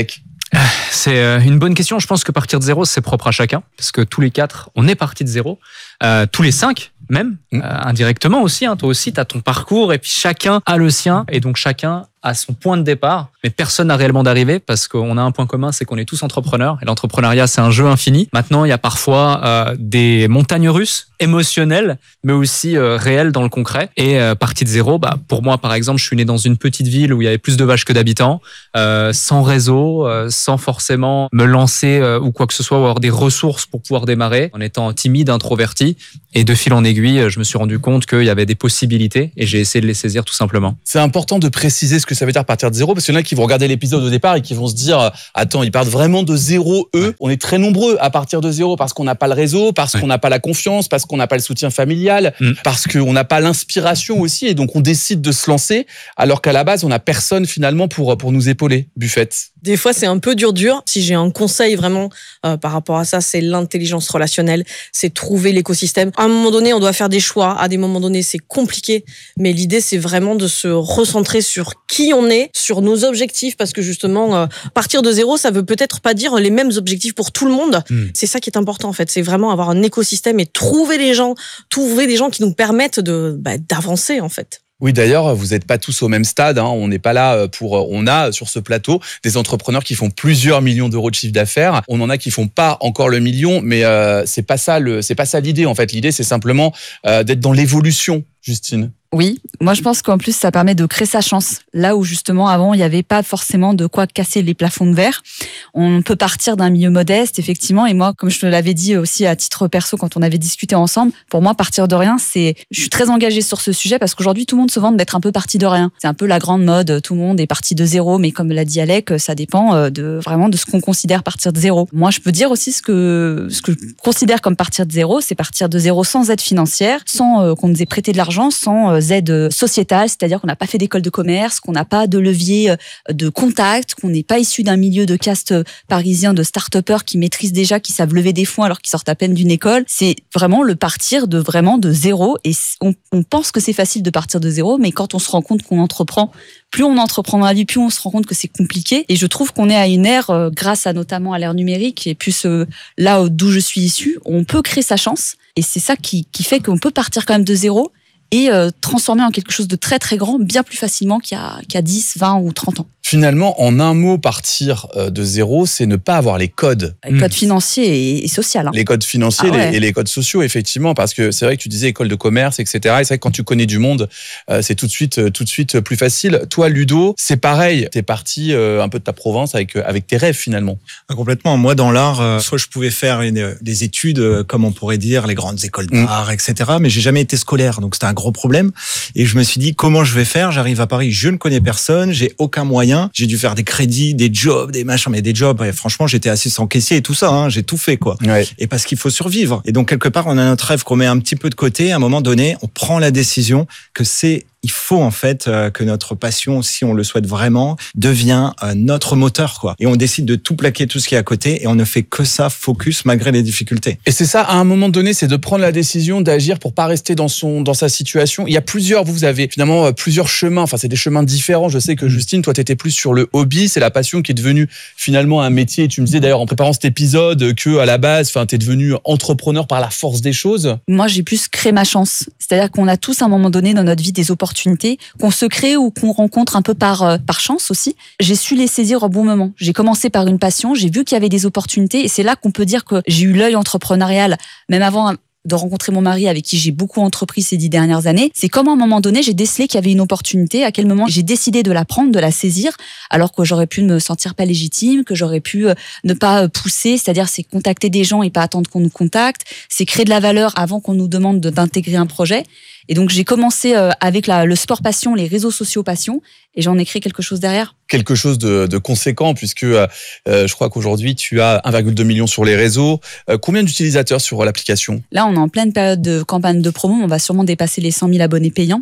C'est une bonne question. Je pense que partir de zéro, c'est propre à chacun, parce que tous les quatre, on est parti de zéro. Euh, tous les cinq, même, euh, indirectement aussi. Hein. Toi aussi, tu as ton parcours, et puis chacun a le sien, et donc chacun a son point de départ, mais personne n'a réellement d'arrivée, parce qu'on a un point commun, c'est qu'on est tous entrepreneurs, et l'entrepreneuriat, c'est un jeu infini. Maintenant, il y a parfois euh, des montagnes russes, émotionnelles, mais aussi euh, réelles dans le concret. Et euh, partie de zéro, bah, pour moi, par exemple, je suis né dans une petite ville où il y avait plus de vaches que d'habitants, euh, sans réseau, euh, sans forcément me lancer euh, ou quoi que ce soit, ou avoir des ressources pour pouvoir démarrer, en étant timide, introverti. Et de fil en aiguille, je me suis rendu compte qu'il y avait des possibilités, et j'ai essayé de les saisir tout simplement. C'est important de préciser ce que ça veut dire partir de zéro, parce qu'il y en a qui vont regarder l'épisode au départ et qui vont se dire attends, ils partent vraiment de zéro, eux. On est très nombreux à partir de zéro parce qu'on n'a pas le réseau, parce ouais. qu'on n'a pas la confiance, parce qu'on n'a pas le soutien familial, mmh. parce qu'on n'a pas l'inspiration aussi, et donc on décide de se lancer alors qu'à la base on n'a personne finalement pour pour nous épauler. Buffette. Des fois c'est un peu dur dur. Si j'ai un conseil vraiment euh, par rapport à ça, c'est l'intelligence relationnelle, c'est trouver l'écosystème. À un moment donné on doit faire des choix, à des moments donnés c'est compliqué, mais l'idée c'est vraiment de se recentrer sur qui on est, sur nos objectifs, parce que justement euh, partir de zéro ça veut peut-être pas dire les mêmes objectifs pour tout le monde. Mmh. C'est ça qui est important en fait, c'est vraiment avoir un écosystème et trouver les gens, trouver des gens qui nous permettent de bah, d'avancer en fait. Oui, d'ailleurs, vous n'êtes pas tous au même stade. Hein. On n'est pas là pour. On a sur ce plateau des entrepreneurs qui font plusieurs millions d'euros de chiffre d'affaires. On en a qui font pas encore le million, mais euh, c'est pas ça le. C'est pas ça l'idée en fait. L'idée, c'est simplement euh, d'être dans l'évolution. Justine. Oui, moi je pense qu'en plus ça permet de créer sa chance. Là où justement avant il n'y avait pas forcément de quoi casser les plafonds de verre. On peut partir d'un milieu modeste effectivement, et moi comme je te l'avais dit aussi à titre perso quand on avait discuté ensemble, pour moi partir de rien c'est, je suis très engagée sur ce sujet parce qu'aujourd'hui tout le monde se vante d'être un peu parti de rien. C'est un peu la grande mode, tout le monde est parti de zéro, mais comme l'a dit Alec, ça dépend de vraiment de ce qu'on considère partir de zéro. Moi je peux dire aussi ce que ce que je considère comme partir de zéro, c'est partir de zéro sans aide financière, sans euh, qu'on nous ait prêté de l'argent, sans aide sociétale, c'est-à-dire qu'on n'a pas fait d'école de commerce, qu'on n'a pas de levier de contact, qu'on n'est pas issu d'un milieu de caste parisien de start-upers qui maîtrisent déjà, qui savent lever des fonds alors qu'ils sortent à peine d'une école. C'est vraiment le partir de vraiment de zéro, et on, on pense que c'est facile de partir de zéro, mais quand on se rend compte qu'on entreprend, plus on entreprend dans la vie, plus on se rend compte que c'est compliqué. Et je trouve qu'on est à une ère, euh, grâce à notamment à l'ère numérique, et plus euh, là d'où je suis issue, on peut créer sa chance, et c'est ça qui, qui fait qu'on peut partir quand même de zéro et euh, transformer en quelque chose de très très grand bien plus facilement qu'il y a, qu'il y a dix, vingt ou trente ans. Finalement, en un mot, partir de zéro, c'est ne pas avoir les codes. Les codes financiers et sociaux. Hein. Les codes financiers ah ouais. les, et les codes sociaux, effectivement, parce que c'est vrai que tu disais école de commerce, et cetera. Et c'est vrai que quand tu connais du monde, euh, c'est tout de suite, tout de suite plus facile. Toi, Ludo, c'est pareil. T'es parti euh, un peu de ta province avec avec tes rêves finalement. Complètement. Moi, dans l'art, euh, soit je pouvais faire une, des études, euh, comme on pourrait dire, les grandes écoles d'art, mmh. et cetera. Mais j'ai jamais été scolaire, donc c'était un gros problème. Et je me suis dit comment je vais faire. J'arrive à Paris, je ne connais personne, j'ai aucun moyen. J'ai dû faire des crédits, des jobs, des machins, mais des jobs. Et franchement, j'étais assis sans caissier et tout ça. Hein, j'ai tout fait, quoi. Ouais. Et parce qu'il faut survivre. Et donc, quelque part, on a notre rêve qu'on met un petit peu de côté. À un moment donné, on prend la décision que c'est il faut en fait euh, que notre passion, si on le souhaite vraiment, devient euh, notre moteur, quoi. Et on décide de tout plaquer, tout ce qui est à côté, et on ne fait que ça, focus, malgré les difficultés. Et c'est ça, à un moment donné, c'est de prendre la décision d'agir pour pas rester dans son dans sa situation. Il y a plusieurs, vous, vous avez finalement plusieurs chemins. Enfin, c'est des chemins différents. Je sais que Justine, toi, t'étais plus sur le hobby, c'est la passion qui est devenue finalement un métier. Et tu me disais d'ailleurs en préparant cet épisode que à la base, enfin, t'es devenu entrepreneur par la force des choses. Moi, j'ai plus créé ma chance. C'est-à-dire qu'on a tous à un moment donné dans notre vie des opportunités qu'on se crée ou qu'on rencontre un peu par, euh, par chance aussi. J'ai su les saisir au bon moment. J'ai commencé par une passion, j'ai vu qu'il y avait des opportunités, et c'est là qu'on peut dire que j'ai eu l'œil entrepreneurial, même avant de rencontrer mon mari avec qui j'ai beaucoup entrepris ces dix dernières années. C'est comme à un moment donné, j'ai décelé qu'il y avait une opportunité, à quel moment j'ai décidé de la prendre, de la saisir, alors que j'aurais pu ne me sentir pas légitime, que j'aurais pu ne pas pousser, c'est-à-dire c'est contacter des gens et pas attendre qu'on nous contacte, c'est créer de la valeur avant qu'on nous demande de, d'intégrer un projet. Et donc j'ai commencé avec la, le sport passion, les réseaux sociaux passion, et j'en ai créé quelque chose derrière. Quelque chose de, de conséquent, puisque euh, je crois qu'aujourd'hui tu as un virgule deux million sur les réseaux. Euh, combien d'utilisateurs sur l'application ? Là, on est en pleine période de campagne de promo, on va sûrement dépasser les cent mille abonnés payants.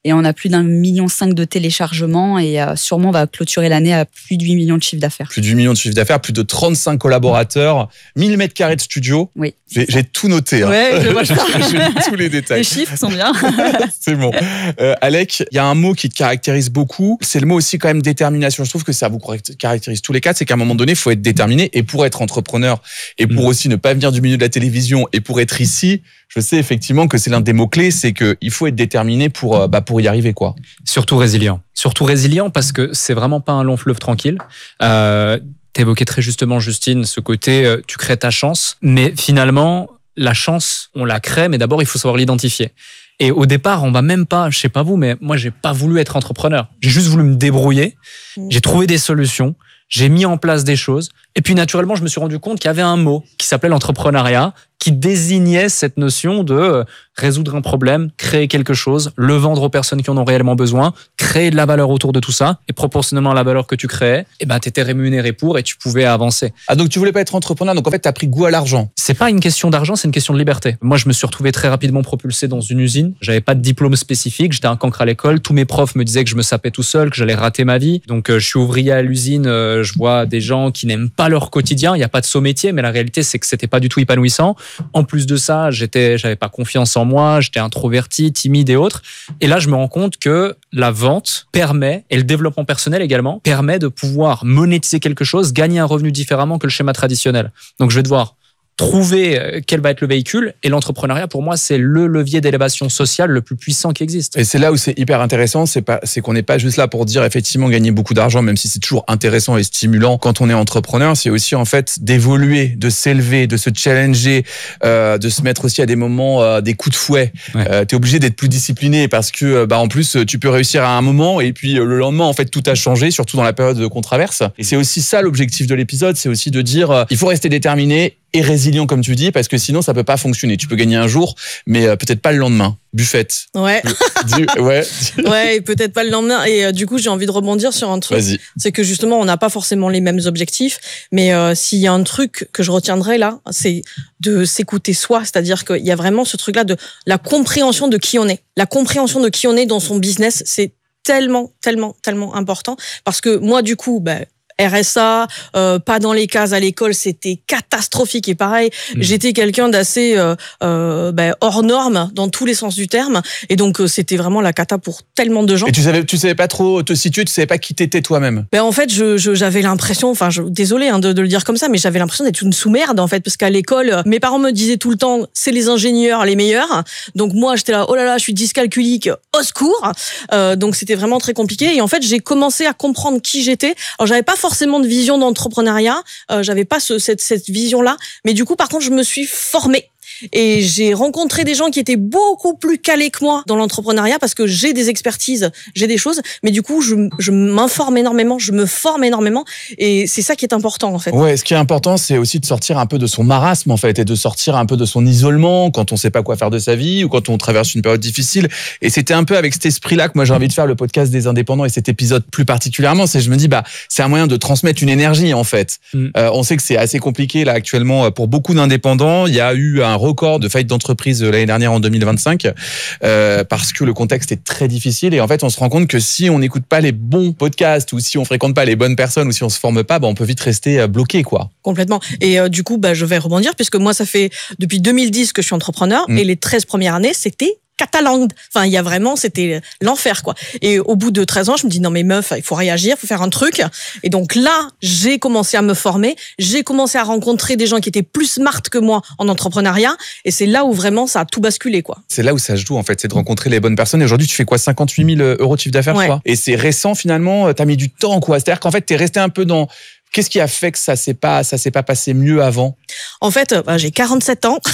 Et on a plus d'un million cinq de téléchargements et euh, sûrement on va clôturer l'année à plus de huit millions de chiffre d'affaires. Plus de huit millions de chiffre d'affaires, plus de trente-cinq collaborateurs, mille mètres carrés de studio. Oui. J'ai, j'ai tout noté. Hein. Ouais, je vois ça. J'ai tous les détails. Les chiffres sont bien. C'est bon. Euh, Alec, il y a un mot qui te caractérise beaucoup. C'est le mot aussi quand même détermination. Je trouve que ça vous caractérise tous les quatre. C'est qu'à un moment donné, il faut être déterminé. Et pour être entrepreneur, et pour mmh. aussi ne pas venir du milieu de la télévision, et pour être ici, je sais effectivement que c'est l'un des mots-clés, c'est qu'il faut être déterminé pour, bah, pour y arriver, quoi. Surtout résilient. Surtout résilient parce que c'est vraiment pas un long fleuve tranquille. Euh, T'évoquais très justement, Justine, ce côté, euh, tu crées ta chance, mais finalement, la chance, on la crée, mais d'abord, il faut savoir l'identifier. Et au départ, on va même pas, je sais pas vous, mais moi, j'ai pas voulu être entrepreneur. J'ai juste voulu me débrouiller. J'ai trouvé des solutions. J'ai mis en place des choses. Et puis, naturellement, je me suis rendu compte qu'il y avait un mot qui s'appelait l'entrepreneuriat, qui désignait cette notion de résoudre un problème, créer quelque chose, le vendre aux personnes qui en ont réellement besoin, créer de la valeur autour de tout ça, et proportionnellement à la valeur que tu créais, eh ben, t'étais rémunéré pour et tu pouvais avancer. Ah, donc tu voulais pas être entrepreneur, donc en fait, t'as pris goût à l'argent. C'est pas une question d'argent, c'est une question de liberté. Moi, je me suis retrouvé très rapidement propulsé dans une usine. J'avais pas de diplôme spécifique, j'étais un cancre à l'école. Tous mes profs me disaient que je me sapais tout seul, que j'allais rater ma vie. Donc, euh, je suis ouvrier à l'usine, euh, je vois des gens qui n'aiment pas leur quotidien. Il y a pas de saut métier, mais la réalité, c'est que c'était pas du tout épanouissant. En plus de ça, j'étais, j'avais pas confiance en moi, j'étais introverti, timide et autres. Et là, je me rends compte que la vente permet, et le développement personnel également, permet de pouvoir monétiser quelque chose, gagner un revenu différemment que le schéma traditionnel. Donc, je vais devoir trouver quel va être le véhicule, et l'entrepreneuriat pour moi c'est le levier d'élévation sociale le plus puissant qui existe. Et c'est là où c'est hyper intéressant, c'est pas, c'est qu'on n'est pas juste là pour dire effectivement gagner beaucoup d'argent, même si c'est toujours intéressant et stimulant quand on est entrepreneur, c'est aussi en fait d'évoluer, de s'élever, de se challenger, euh, de se mettre aussi à des moments euh, des coups de fouet. Ouais. Euh, t'es obligé d'être plus discipliné parce que bah en plus tu peux réussir à un moment et puis le lendemain en fait tout a changé, surtout dans la période qu'on traverse. Et c'est aussi ça l'objectif de l'épisode, c'est aussi de dire euh, il faut rester déterminé et résilient comme tu dis, parce que sinon ça peut pas fonctionner. Tu peux gagner un jour, mais euh, peut-être pas le lendemain. Buffett. Ouais. Dis, ouais. Ouais, et peut-être pas le lendemain. Et euh, du coup, j'ai envie de rebondir sur un truc. Vas-y. C'est que justement, on n'a pas forcément les mêmes objectifs, mais euh, s'il y a un truc que je retiendrai là, c'est de s'écouter soi. C'est-à-dire qu'il y a vraiment ce truc-là de la compréhension de qui on est. La compréhension de qui on est dans son business, c'est tellement, tellement, tellement important. Parce que moi, du coup, ben, R S A, euh, pas dans les cases à l'école, c'était catastrophique. Et pareil, mmh. j'étais quelqu'un d'assez euh, euh, ben, hors norme dans tous les sens du terme. Et donc, euh, c'était vraiment la cata pour tellement de gens. Et tu savais, tu savais pas trop te situer, tu savais pas qui t'étais toi-même. Ben en fait, je, je, j'avais l'impression, enfin, je, désolé hein, de, de le dire comme ça, mais j'avais l'impression d'être une sous-merde en fait, parce qu'à l'école, mes parents me disaient tout le temps, c'est les ingénieurs les meilleurs. Donc moi, j'étais là, oh là là, je suis dyscalculique, au secours. Euh, donc c'était vraiment très compliqué. Et en fait, j'ai commencé à comprendre qui j'étais. Alors, j'avais pas forcément de vision d'entrepreneuriat, euh, j'avais pas ce, cette, cette vision-là, mais du coup, par contre, je me suis formée. Et j'ai rencontré des gens qui étaient beaucoup plus calés que moi dans l'entrepreneuriat parce que j'ai des expertises, j'ai des choses, mais du coup, je, je m'informe énormément, je me forme énormément et c'est ça qui est important en fait. Ouais, ce qui est important, c'est aussi de sortir un peu de son marasme en fait et de sortir un peu de son isolement quand on sait pas quoi faire de sa vie ou quand on traverse une période difficile. Et c'était un peu avec cet esprit-là que moi j'ai envie de faire le podcast des indépendants et cet épisode plus particulièrement. C'est je me dis bah c'est un moyen de transmettre une énergie en fait. Mm. Euh, on sait que c'est assez compliqué là actuellement pour beaucoup d'indépendants. Il y a eu un record de faillite d'entreprise l'année dernière en deux mille vingt-cinq euh, parce que le contexte est très difficile et en fait on se rend compte que si on n'écoute pas les bons podcasts ou si on fréquente pas les bonnes personnes ou si on se forme pas, bah, on peut vite rester bloqué quoi. Complètement. Et euh, du coup bah, je vais rebondir puisque moi ça fait depuis deux mille dix que je suis entrepreneur mmh. et les treize premières années c'était Catalan. Enfin, il y a vraiment, c'était l'enfer, quoi. Et au bout de treize ans, je me dis, non, mais meuf, il faut réagir, il faut faire un truc. Et donc là, j'ai commencé à me former. J'ai commencé à rencontrer des gens qui étaient plus smart que moi en entrepreneuriat. Et c'est là où vraiment ça a tout basculé, quoi. C'est là où ça se joue, en fait. C'est de rencontrer les bonnes personnes. Et aujourd'hui, tu fais quoi? cinquante-huit mille euros de chiffre d'affaires, ouais. je crois. Et c'est récent, finalement. T'as mis du temps, quoi. C'est-à-dire qu'en fait, t'es resté un peu dans... Qu'est-ce qui a fait que ça s'est pas, ça s'est pas passé mieux avant? En fait, bah, j'ai quarante-sept ans.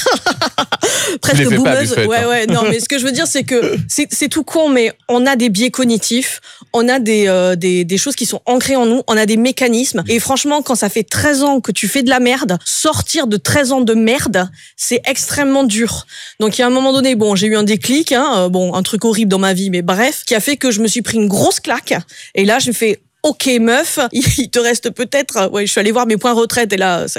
Presque boumeuse. Pas, ouais, ouais. Non, mais ce que je veux dire, c'est que c'est, c'est tout con, mais on a des biais cognitifs, on a des, euh, des, des choses qui sont ancrées en nous, on a des mécanismes. Et franchement, quand ça fait treize ans que tu fais de la merde, sortir de treize ans de merde, c'est extrêmement dur. Donc, il y a un moment donné, bon, j'ai eu un déclic, hein, bon, un truc horrible dans ma vie, mais bref, qui a fait que je me suis pris une grosse claque. Et là, j'ai fait, ok, meuf, il te reste peut-être, ouais, je suis allée voir mes points retraite et là, ça a été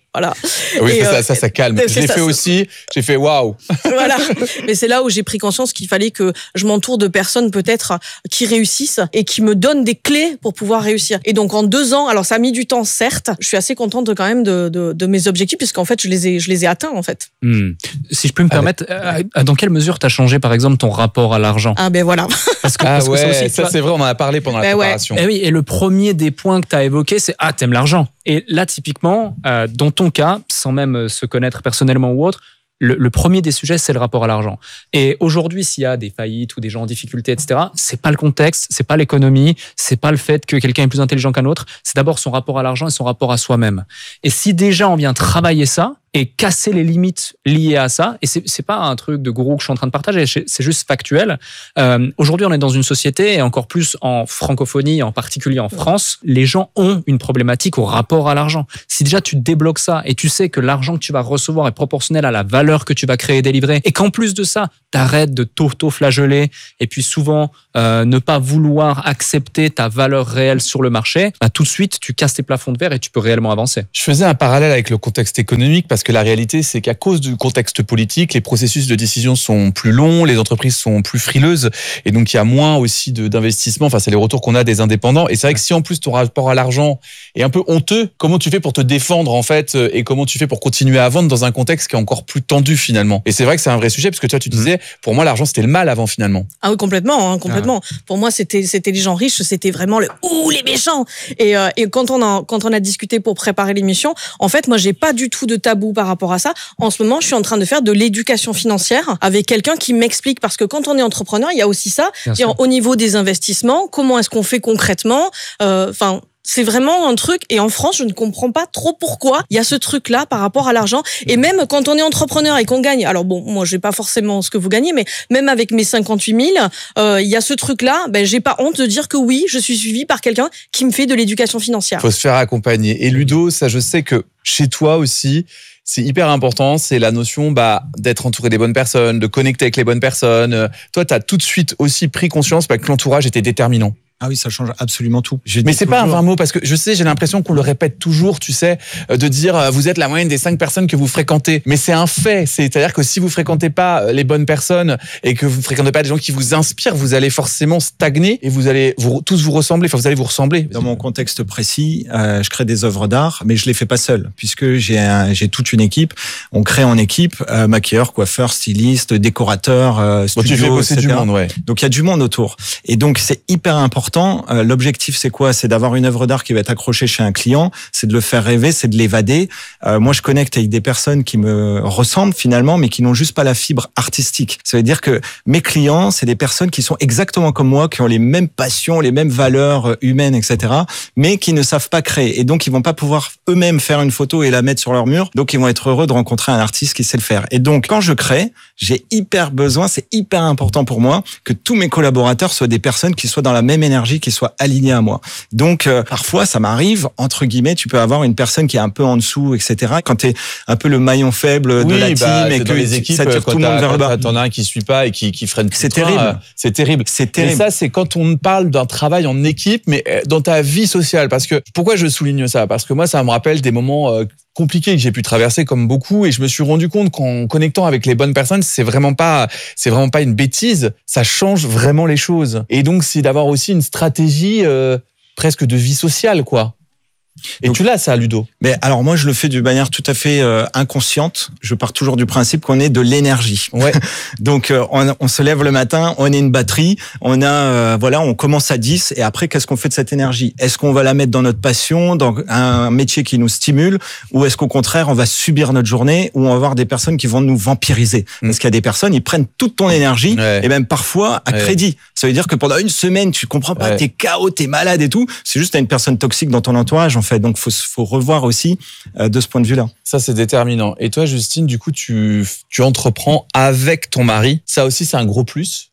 Voilà. Oui, Et, ça, euh, ça, ça calme. Je l'ai ça, fait ça. aussi. J'ai fait waouh. Voilà. Mais c'est là où j'ai pris conscience qu'il fallait que je m'entoure de personnes peut-être qui réussissent et qui me donnent des clés pour pouvoir réussir. Et donc en deux ans, alors ça a mis du temps certes, je suis assez contente quand même de, de, de mes objectifs puisqu'en fait je les ai, je les ai atteints en fait. Hmm. Si je peux me permettre, euh, dans quelle mesure t'as changé par exemple ton rapport à l'argent? Ah ben voilà. Parce que, Ah parce que ouais, ça, aussi, ça toi- c'est vrai, on en a parlé pendant la Ben ouais. préparation. Eh oui, et le premier des points que tu as évoqué, c'est ah, t'aimes l'argent. Et là, typiquement, euh, dans ton cas, sans même se connaître personnellement ou autre, le, le premier des sujets, c'est le rapport à l'argent. Et aujourd'hui, s'il y a des faillites ou des gens en difficulté, et cetera, c'est pas le contexte, c'est pas l'économie, c'est pas le fait que quelqu'un est plus intelligent qu'un autre, c'est d'abord son rapport à l'argent et son rapport à soi-même. Et si déjà on vient travailler ça, et casser les limites liées à ça. Et c'est, c'est pas un truc de gourou que je suis en train de partager, c'est juste factuel. Euh, aujourd'hui, on est dans une société, et encore plus en francophonie, en particulier en France, les gens ont une problématique au rapport à l'argent. Si déjà tu débloques ça et tu sais que l'argent que tu vas recevoir est proportionnel à la valeur que tu vas créer et délivrer, et qu'en plus de ça, t'arrêtes de t'auto-flageller et puis souvent euh, ne pas vouloir accepter ta valeur réelle sur le marché, bah, tout de suite, tu casses tes plafonds de verre et tu peux réellement avancer. Je faisais un parallèle avec le contexte économique parce que la réalité, c'est qu'à cause du contexte politique, les processus de décision sont plus longs, les entreprises sont plus frileuses et donc il y a moins aussi de, d'investissement. Enfin, c'est les retours qu'on a des indépendants. Et c'est vrai que si en plus ton rapport à l'argent est un peu honteux, comment tu fais pour te défendre en fait et comment tu fais pour continuer à vendre dans un contexte qui est encore plus tendu finalement? Et c'est vrai que c'est un vrai sujet parce que toi, tu disais, pour moi, l'argent c'était le mal avant finalement. Ah oui, complètement, hein, complètement. Ah. Pour moi, c'était c'était les gens riches, c'était vraiment le ouh les méchants. Et, euh, et quand on a quand on a discuté pour préparer l'émission, en fait, moi, j'ai pas du tout de tabou par rapport à ça. En ce moment, je suis en train de faire de l'éducation financière avec quelqu'un qui m'explique, parce que quand on est entrepreneur, il y a aussi ça. Et au niveau des investissements, comment est-ce qu'on fait concrètement? Enfin. Euh, C'est vraiment un truc, et en France, je ne comprends pas trop pourquoi il y a ce truc-là par rapport à l'argent. Et même quand on est entrepreneur et qu'on gagne, alors bon, moi, j'ai pas forcément ce que vous gagnez, mais même avec mes cinquante-huit mille, euh, il y a ce truc-là, ben, j'ai pas honte de dire que oui, je suis suivie par quelqu'un qui me fait de l'éducation financière. Faut se faire accompagner. Et Ludo, ça, je sais que chez toi aussi, c'est hyper important, c'est la notion bah, d'être entouré des bonnes personnes, de connecter avec les bonnes personnes. Toi, tu as tout de suite aussi pris conscience bah, que l'entourage était déterminant. Ah oui, ça change absolument tout. Je Mais c'est toujours... pas un vain mot, parce que je sais, j'ai l'impression qu'on le répète toujours, tu sais, de dire vous êtes la moyenne des cinq personnes que vous fréquentez. Mais c'est un fait, c'est-à-dire que si vous fréquentez pas les bonnes personnes et que vous fréquentez pas des gens qui vous inspirent, vous allez forcément stagner et vous allez vous, tous vous ressembler. Enfin, vous allez vous ressembler. Dans mon contexte précis, euh, je crée des œuvres d'art, mais je les fais pas seul, puisque j'ai un, j'ai toute une équipe. On crée en équipe euh, maquilleur, coiffeur, styliste, décorateur, euh, studio, bon, tu fais bosser et cetera. Du monde, ouais. Donc il y a du monde autour. Et donc c'est hyper important. L'objectif, c'est quoi? C'est d'avoir une œuvre d'art qui va être accrochée chez un client, c'est de le faire rêver, c'est de l'évader. Euh, moi, je connecte avec des personnes qui me ressemblent finalement, mais qui n'ont juste pas la fibre artistique. Ça veut dire que mes clients, c'est des personnes qui sont exactement comme moi, qui ont les mêmes passions, les mêmes valeurs humaines, et cetera, mais qui ne savent pas créer. Et donc, ils vont pas pouvoir eux-mêmes faire une photo et la mettre sur leur mur. Donc, ils vont être heureux de rencontrer un artiste qui sait le faire. Et donc, quand je crée, j'ai hyper besoin, c'est hyper important pour moi que tous mes collaborateurs soient des personnes qui soient dans la même énergie, qui soit aligné à moi. Donc, euh, parfois, ça m'arrive, entre guillemets, tu peux avoir une personne qui est un peu en dessous, et cetera. Quand t'es un peu le maillon faible de oui, la team bah, et que les équipes, ça tire tout le monde vers le bas. T'en as un qui suit pas et qui, qui freine tout c'est le train, terrible. Euh, c'est terrible. C'est terrible. Et ça, c'est quand on parle d'un travail en équipe, mais dans ta vie sociale. Parce que, pourquoi je souligne ça? Parce que moi, ça me rappelle des moments euh, compliqué que j'ai pu traverser comme beaucoup, et je me suis rendu compte qu'en connectant avec les bonnes personnes, c'est vraiment pas, c'est vraiment pas une bêtise, ça change vraiment les choses. Et donc, c'est d'avoir aussi une stratégie euh, presque de vie sociale, quoi. Et donc, tu l'as ça, Ludo? Mais alors moi, je le fais d'une manière tout à fait euh, inconsciente. Je pars toujours du principe qu'on est de l'énergie. Ouais. Donc euh, on, on se lève le matin, on est une batterie, on a euh, voilà, on commence à dix, et après qu'est-ce qu'on fait de cette énergie? Est-ce qu'on va la mettre dans notre passion, dans un métier qui nous stimule, ou est-ce qu'au contraire on va subir notre journée, ou on va avoir des personnes qui vont nous vampiriser? Mmh. Parce qu'il y a des personnes, ils prennent toute ton énergie, ouais. et même parfois à ouais. crédit. Ça veut dire que pendant une semaine, tu comprends pas, ouais. t'es K O, t'es malade et tout. C'est juste t'as une personne toxique dans ton entourage en fait. Donc faut faut revoir aussi euh, de ce point de vue-là. Ça c'est déterminant. Et toi, Justine, du coup, tu tu entreprends avec ton mari. Ça aussi, c'est un gros plus.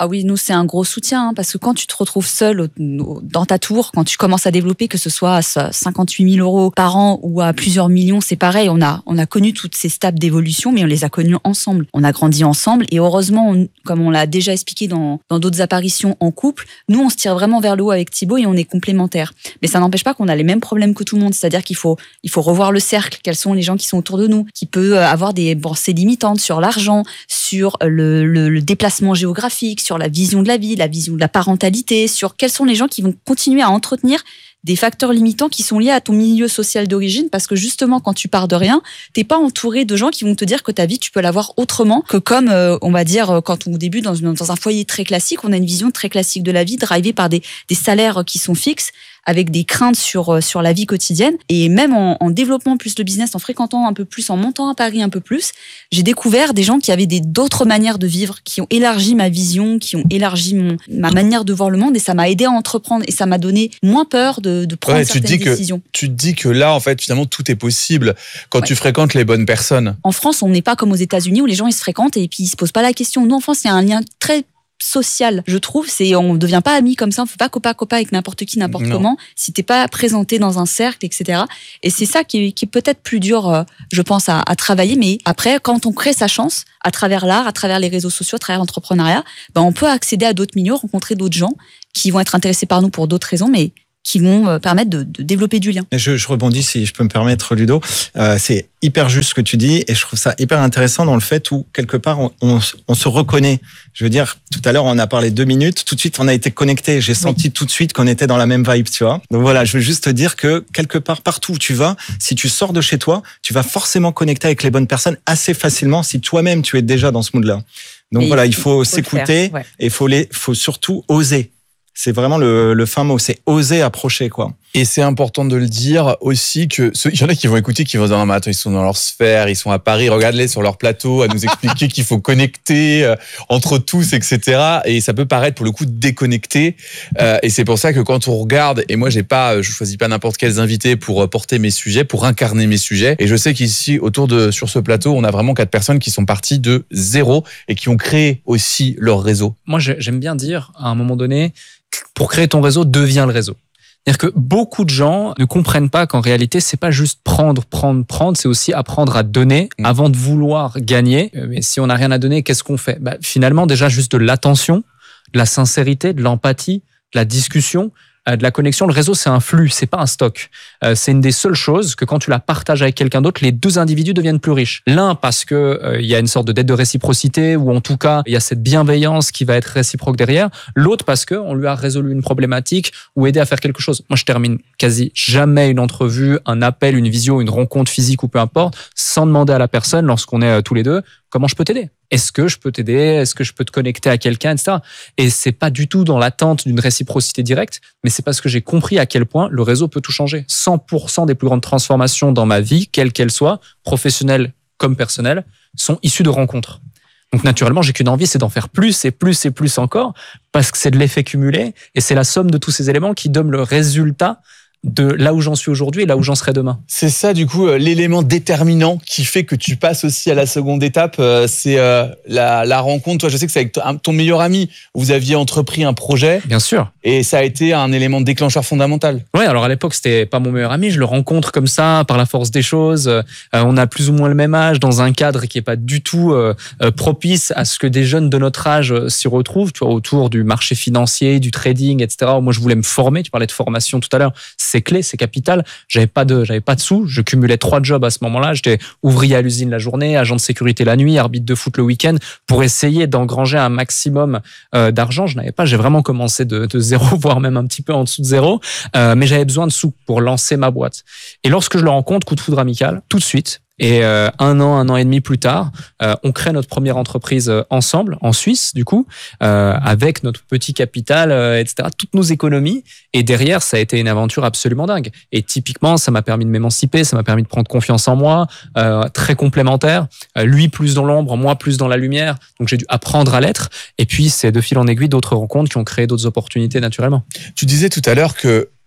Ah oui, nous, c'est un gros soutien, hein, parce que quand tu te retrouves seul au, au, dans ta tour, quand tu commences à développer, que ce soit à cinquante-huit mille euros par an ou à plusieurs millions, c'est pareil. On a, on a connu toutes ces étapes d'évolution, mais on les a connues ensemble. On a grandi ensemble et heureusement, on, comme on l'a déjà expliqué dans, dans d'autres apparitions en couple, nous, on se tire vraiment vers le haut avec Thibaut et on est complémentaires. Mais ça n'empêche pas qu'on a les mêmes problèmes que tout le monde. C'est-à-dire qu'il faut, il faut revoir le cercle. Quels sont les gens qui sont autour de nous, qui peut avoir des pensées limitantes sur l'argent, sur le, le, le déplacement géographique, sur la vision de la vie, la vision de la parentalité, sur quels sont les gens qui vont continuer à entretenir des facteurs limitants qui sont liés à ton milieu social d'origine, parce que justement, quand tu pars de rien, t'es pas entouré de gens qui vont te dire que ta vie, tu peux l'avoir autrement que comme, euh, on va dire, quand on, au début, dans, une, dans un foyer très classique, on a une vision très classique de la vie, drivée par des, des salaires qui sont fixes, avec des craintes sur, sur la vie quotidienne. Et même en, en développant plus le business, en fréquentant un peu plus, en montant à Paris un peu plus, j'ai découvert des gens qui avaient des, d'autres manières de vivre, qui ont élargi ma vision, qui ont élargi mon, ma manière de voir le monde, et ça m'a aidé à entreprendre, et ça m'a donné moins peur de, de prendre ouais, certaines tu te dis décisions. Que, tu te dis que là, en fait, finalement, tout est possible quand ouais. tu fréquentes les bonnes personnes. En France, on n'est pas comme aux États-Unis où les gens ils se fréquentent et puis ils se posent pas la question. Nous, en France, il y a un lien très social, je trouve, c'est on ne devient pas amis comme ça, on ne fait pas copain copain avec n'importe qui, n'importe non. comment, si t'es pas présenté dans un cercle, et cetera. Et c'est ça qui est, qui est peut-être plus dur, euh, je pense, à, à travailler, mais après, quand on crée sa chance, à travers l'art, à travers les réseaux sociaux, à travers l'entrepreneuriat, ben, on peut accéder à d'autres milieux, rencontrer d'autres gens qui vont être intéressés par nous pour d'autres raisons, mais qui vont permettre de, de développer du lien. Je, je rebondis, si je peux me permettre, Ludo. Euh, c'est hyper juste ce que tu dis, et je trouve ça hyper intéressant dans le fait où, quelque part, on, on, on se reconnaît. Je veux dire, tout à l'heure, on a parlé deux minutes, tout de suite, on a été connectés. J'ai senti oui. tout de suite qu'on était dans la même vibe, tu vois. Donc voilà, je veux juste te dire que, quelque part, partout où tu vas, si tu sors de chez toi, tu vas forcément connecter avec les bonnes personnes assez facilement si toi-même, tu es déjà dans ce mood-là. Donc et voilà, il faut, il faut s'écouter, ouais. et il faut, les, faut surtout oser. C'est vraiment le, le fin mot, c'est oser approcher, quoi. Et c'est important de le dire aussi que ceux, il y en a qui vont écouter, qui vont dire non mais attends, ils sont dans leur sphère, ils sont à Paris, regarde-les sur leur plateau à nous expliquer qu'il faut connecter euh, entre tous, et cetera. Et ça peut paraître pour le coup déconnecté. Euh, et c'est pour ça que quand on regarde, et moi j'ai pas, je choisis pas n'importe quels invités pour porter mes sujets, pour incarner mes sujets. Et je sais qu'ici autour de sur ce plateau, on a vraiment quatre personnes qui sont parties de zéro et qui ont créé aussi leur réseau. Moi j'aime bien dire à un moment donné, pour créer ton réseau, deviens le réseau. C'est-à-dire que beaucoup de gens ne comprennent pas qu'en réalité, c'est pas juste prendre, prendre, prendre, c'est aussi apprendre à donner avant de vouloir gagner. Mais si on n'a rien à donner, qu'est-ce qu'on fait ? Bah, finalement, déjà juste de l'attention, de la sincérité, de l'empathie, de la discussion, de la connexion. Le réseau, c'est un flux, c'est pas un stock. Euh, c'est une des seules choses que quand tu la partages avec quelqu'un d'autre, les deux individus deviennent plus riches. L'un parce que euh, il y a une sorte de dette de réciprocité, ou en tout cas il y a cette bienveillance qui va être réciproque derrière. L'autre parce que on lui a résolu une problématique ou aidé à faire quelque chose. Moi, je termine quasi jamais une entrevue, un appel, une visio, une rencontre physique ou peu importe, sans demander à la personne, lorsqu'on est euh, tous les deux, comment je peux t'aider ? Est-ce que je peux t'aider ? Est-ce que je peux te connecter à quelqu'un, et cetera. Et c'est pas du tout dans l'attente d'une réciprocité directe, mais c'est parce que j'ai compris à quel point le réseau peut tout changer. cent pour cent des plus grandes transformations dans ma vie, quelles qu'elles soient, professionnelles comme personnelles, sont issues de rencontres. Donc naturellement, j'ai qu'une envie, c'est d'en faire plus et plus et plus encore, parce que c'est de l'effet cumulé, et c'est la somme de tous ces éléments qui donnent le résultat de là où j'en suis aujourd'hui et là où j'en serai demain. C'est ça, du coup, l'élément déterminant qui fait que tu passes aussi à la seconde étape, c'est la, la rencontre. Toi, je sais que c'est avec ton meilleur ami, vous aviez entrepris un projet. Bien sûr. Et ça a été un élément déclencheur fondamental. Ouais, alors à l'époque, c'était pas mon meilleur ami, je le rencontre comme ça, par la force des choses. Euh, on a plus ou moins le même âge, dans un cadre qui est pas du tout euh, propice à ce que des jeunes de notre âge s'y retrouvent, tu vois, autour du marché financier, du trading, et cetera. Moi, je voulais me former, tu parlais de formation tout à l'heure. C'est clé, c'est capital. J'avais pas de, j'avais pas de sous. Je cumulais trois jobs à ce moment-là. J'étais ouvrier à l'usine la journée, agent de sécurité la nuit, arbitre de foot le week-end, pour essayer d'engranger un maximum euh, d'argent. Je n'avais pas. J'ai vraiment commencé de, de zéro, voire même un petit peu en dessous de zéro. Euh, mais j'avais besoin de sous pour lancer ma boîte. Et lorsque je le rencontre, coup de foudre amical, tout de suite. Et euh, un an, un an et demi plus tard, euh, on crée notre première entreprise euh, ensemble, en Suisse, du coup, euh, avec notre petit capital, euh, et cetera, toutes nos économies. Et derrière, ça a été une aventure absolument dingue. Et typiquement, ça m'a permis de m'émanciper, ça m'a permis de prendre confiance en moi, euh, très complémentaire. Euh, lui plus dans l'ombre, moi plus dans la lumière. Donc j'ai dû apprendre à l'être. Et puis, c'est de fil en aiguille d'autres rencontres qui ont créé d'autres opportunités naturellement. Tu disais tout à l'heure que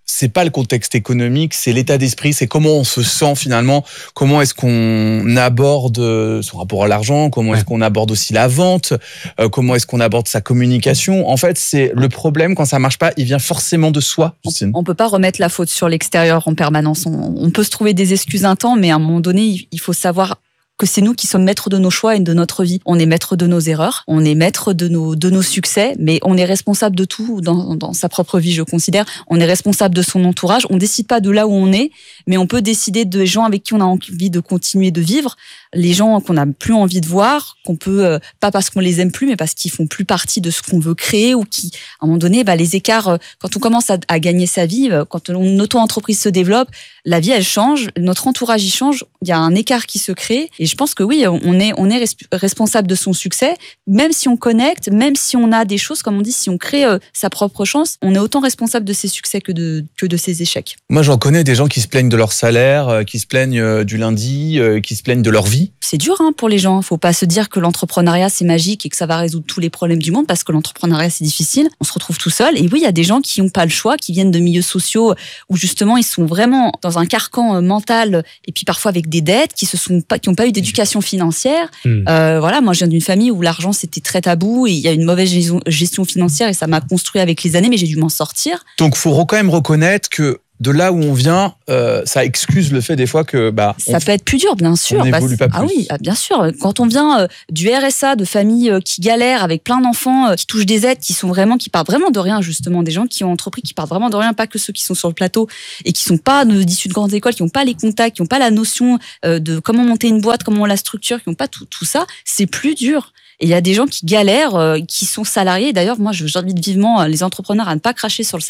c'est pas le contexte économique, c'est l'état d'esprit, c'est comment on se sent finalement, comment est-ce qu'on aborde son rapport à l'argent, comment ouais. est-ce qu'on aborde aussi la vente, euh, comment est-ce qu'on aborde sa communication. En fait, c'est le problème quand ça marche pas, il vient forcément de soi. Justine. On peut pas remettre la faute sur l'extérieur en permanence. On, on peut se trouver des excuses un temps, mais à un moment donné, il faut savoir que c'est nous qui sommes maîtres de nos choix et de notre vie. On est maître de nos erreurs, on est maître de nos, de nos succès, mais on est responsable de tout dans, dans sa propre vie, je considère. On est responsable de son entourage. On décide pas de là où on est, mais on peut décider des gens avec qui on a envie de continuer de vivre, les gens qu'on n'a plus envie de voir, qu'on peut, euh, pas parce qu'on les aime plus, mais parce qu'ils font plus partie de ce qu'on veut créer ou qui, à un moment donné, bah, les écarts, euh, quand on commence à, à gagner sa vie, euh, quand une auto-entreprise se développe, la vie, elle change, notre entourage, il change, il y a un écart qui se crée. Et je pense que oui, on est, on est responsable de son succès, même si on connecte, même si on a des choses, comme on dit, si on crée euh, sa propre chance, on est autant responsable de ses succès que de, que de ses échecs. Moi, j'en connais des gens qui se plaignent de leur salaire, euh, qui se plaignent euh, du lundi, euh, qui se plaignent de leur vie. C'est dur hein, pour les gens. Faut pas se dire que l'entrepreneuriat, c'est magique et que ça va résoudre tous les problèmes du monde, parce que l'entrepreneuriat, c'est difficile. On se retrouve tout seul. Et oui, il y a des gens qui n'ont pas le choix, qui viennent de milieux sociaux où justement, ils sont vraiment dans un carcan mental et puis parfois avec des dettes, qui se sont pas, qui n'ont pas eu d'éducation financière. Mmh. Euh, voilà, moi, je viens d'une famille où l'argent, c'était très tabou et il y a une mauvaise gestion financière et ça m'a construit avec les années, mais j'ai dû m'en sortir. Donc, faut quand même reconnaître que de là où on vient, euh, ça excuse le fait des fois que bah ça on, peut être plus dur, bien sûr. On n'évolue pas plus. Ah oui, bien sûr. Quand on vient euh, du R S A, de familles euh, qui galèrent avec plein d'enfants, euh, qui touchent des aides, qui sont vraiment, qui partent vraiment de rien, justement, des gens qui ont entrepris, qui partent vraiment de rien, pas que ceux qui sont sur le plateau et qui sont pas issus de grandes écoles, qui n'ont pas les contacts, qui n'ont pas la notion euh, de comment monter une boîte, comment on la structure, qui n'ont pas tout, tout ça, c'est plus dur. Et il y a des gens qui galèrent, euh, qui sont salariés. D'ailleurs, moi, j'invite vivement les entrepreneurs à ne pas cracher sur le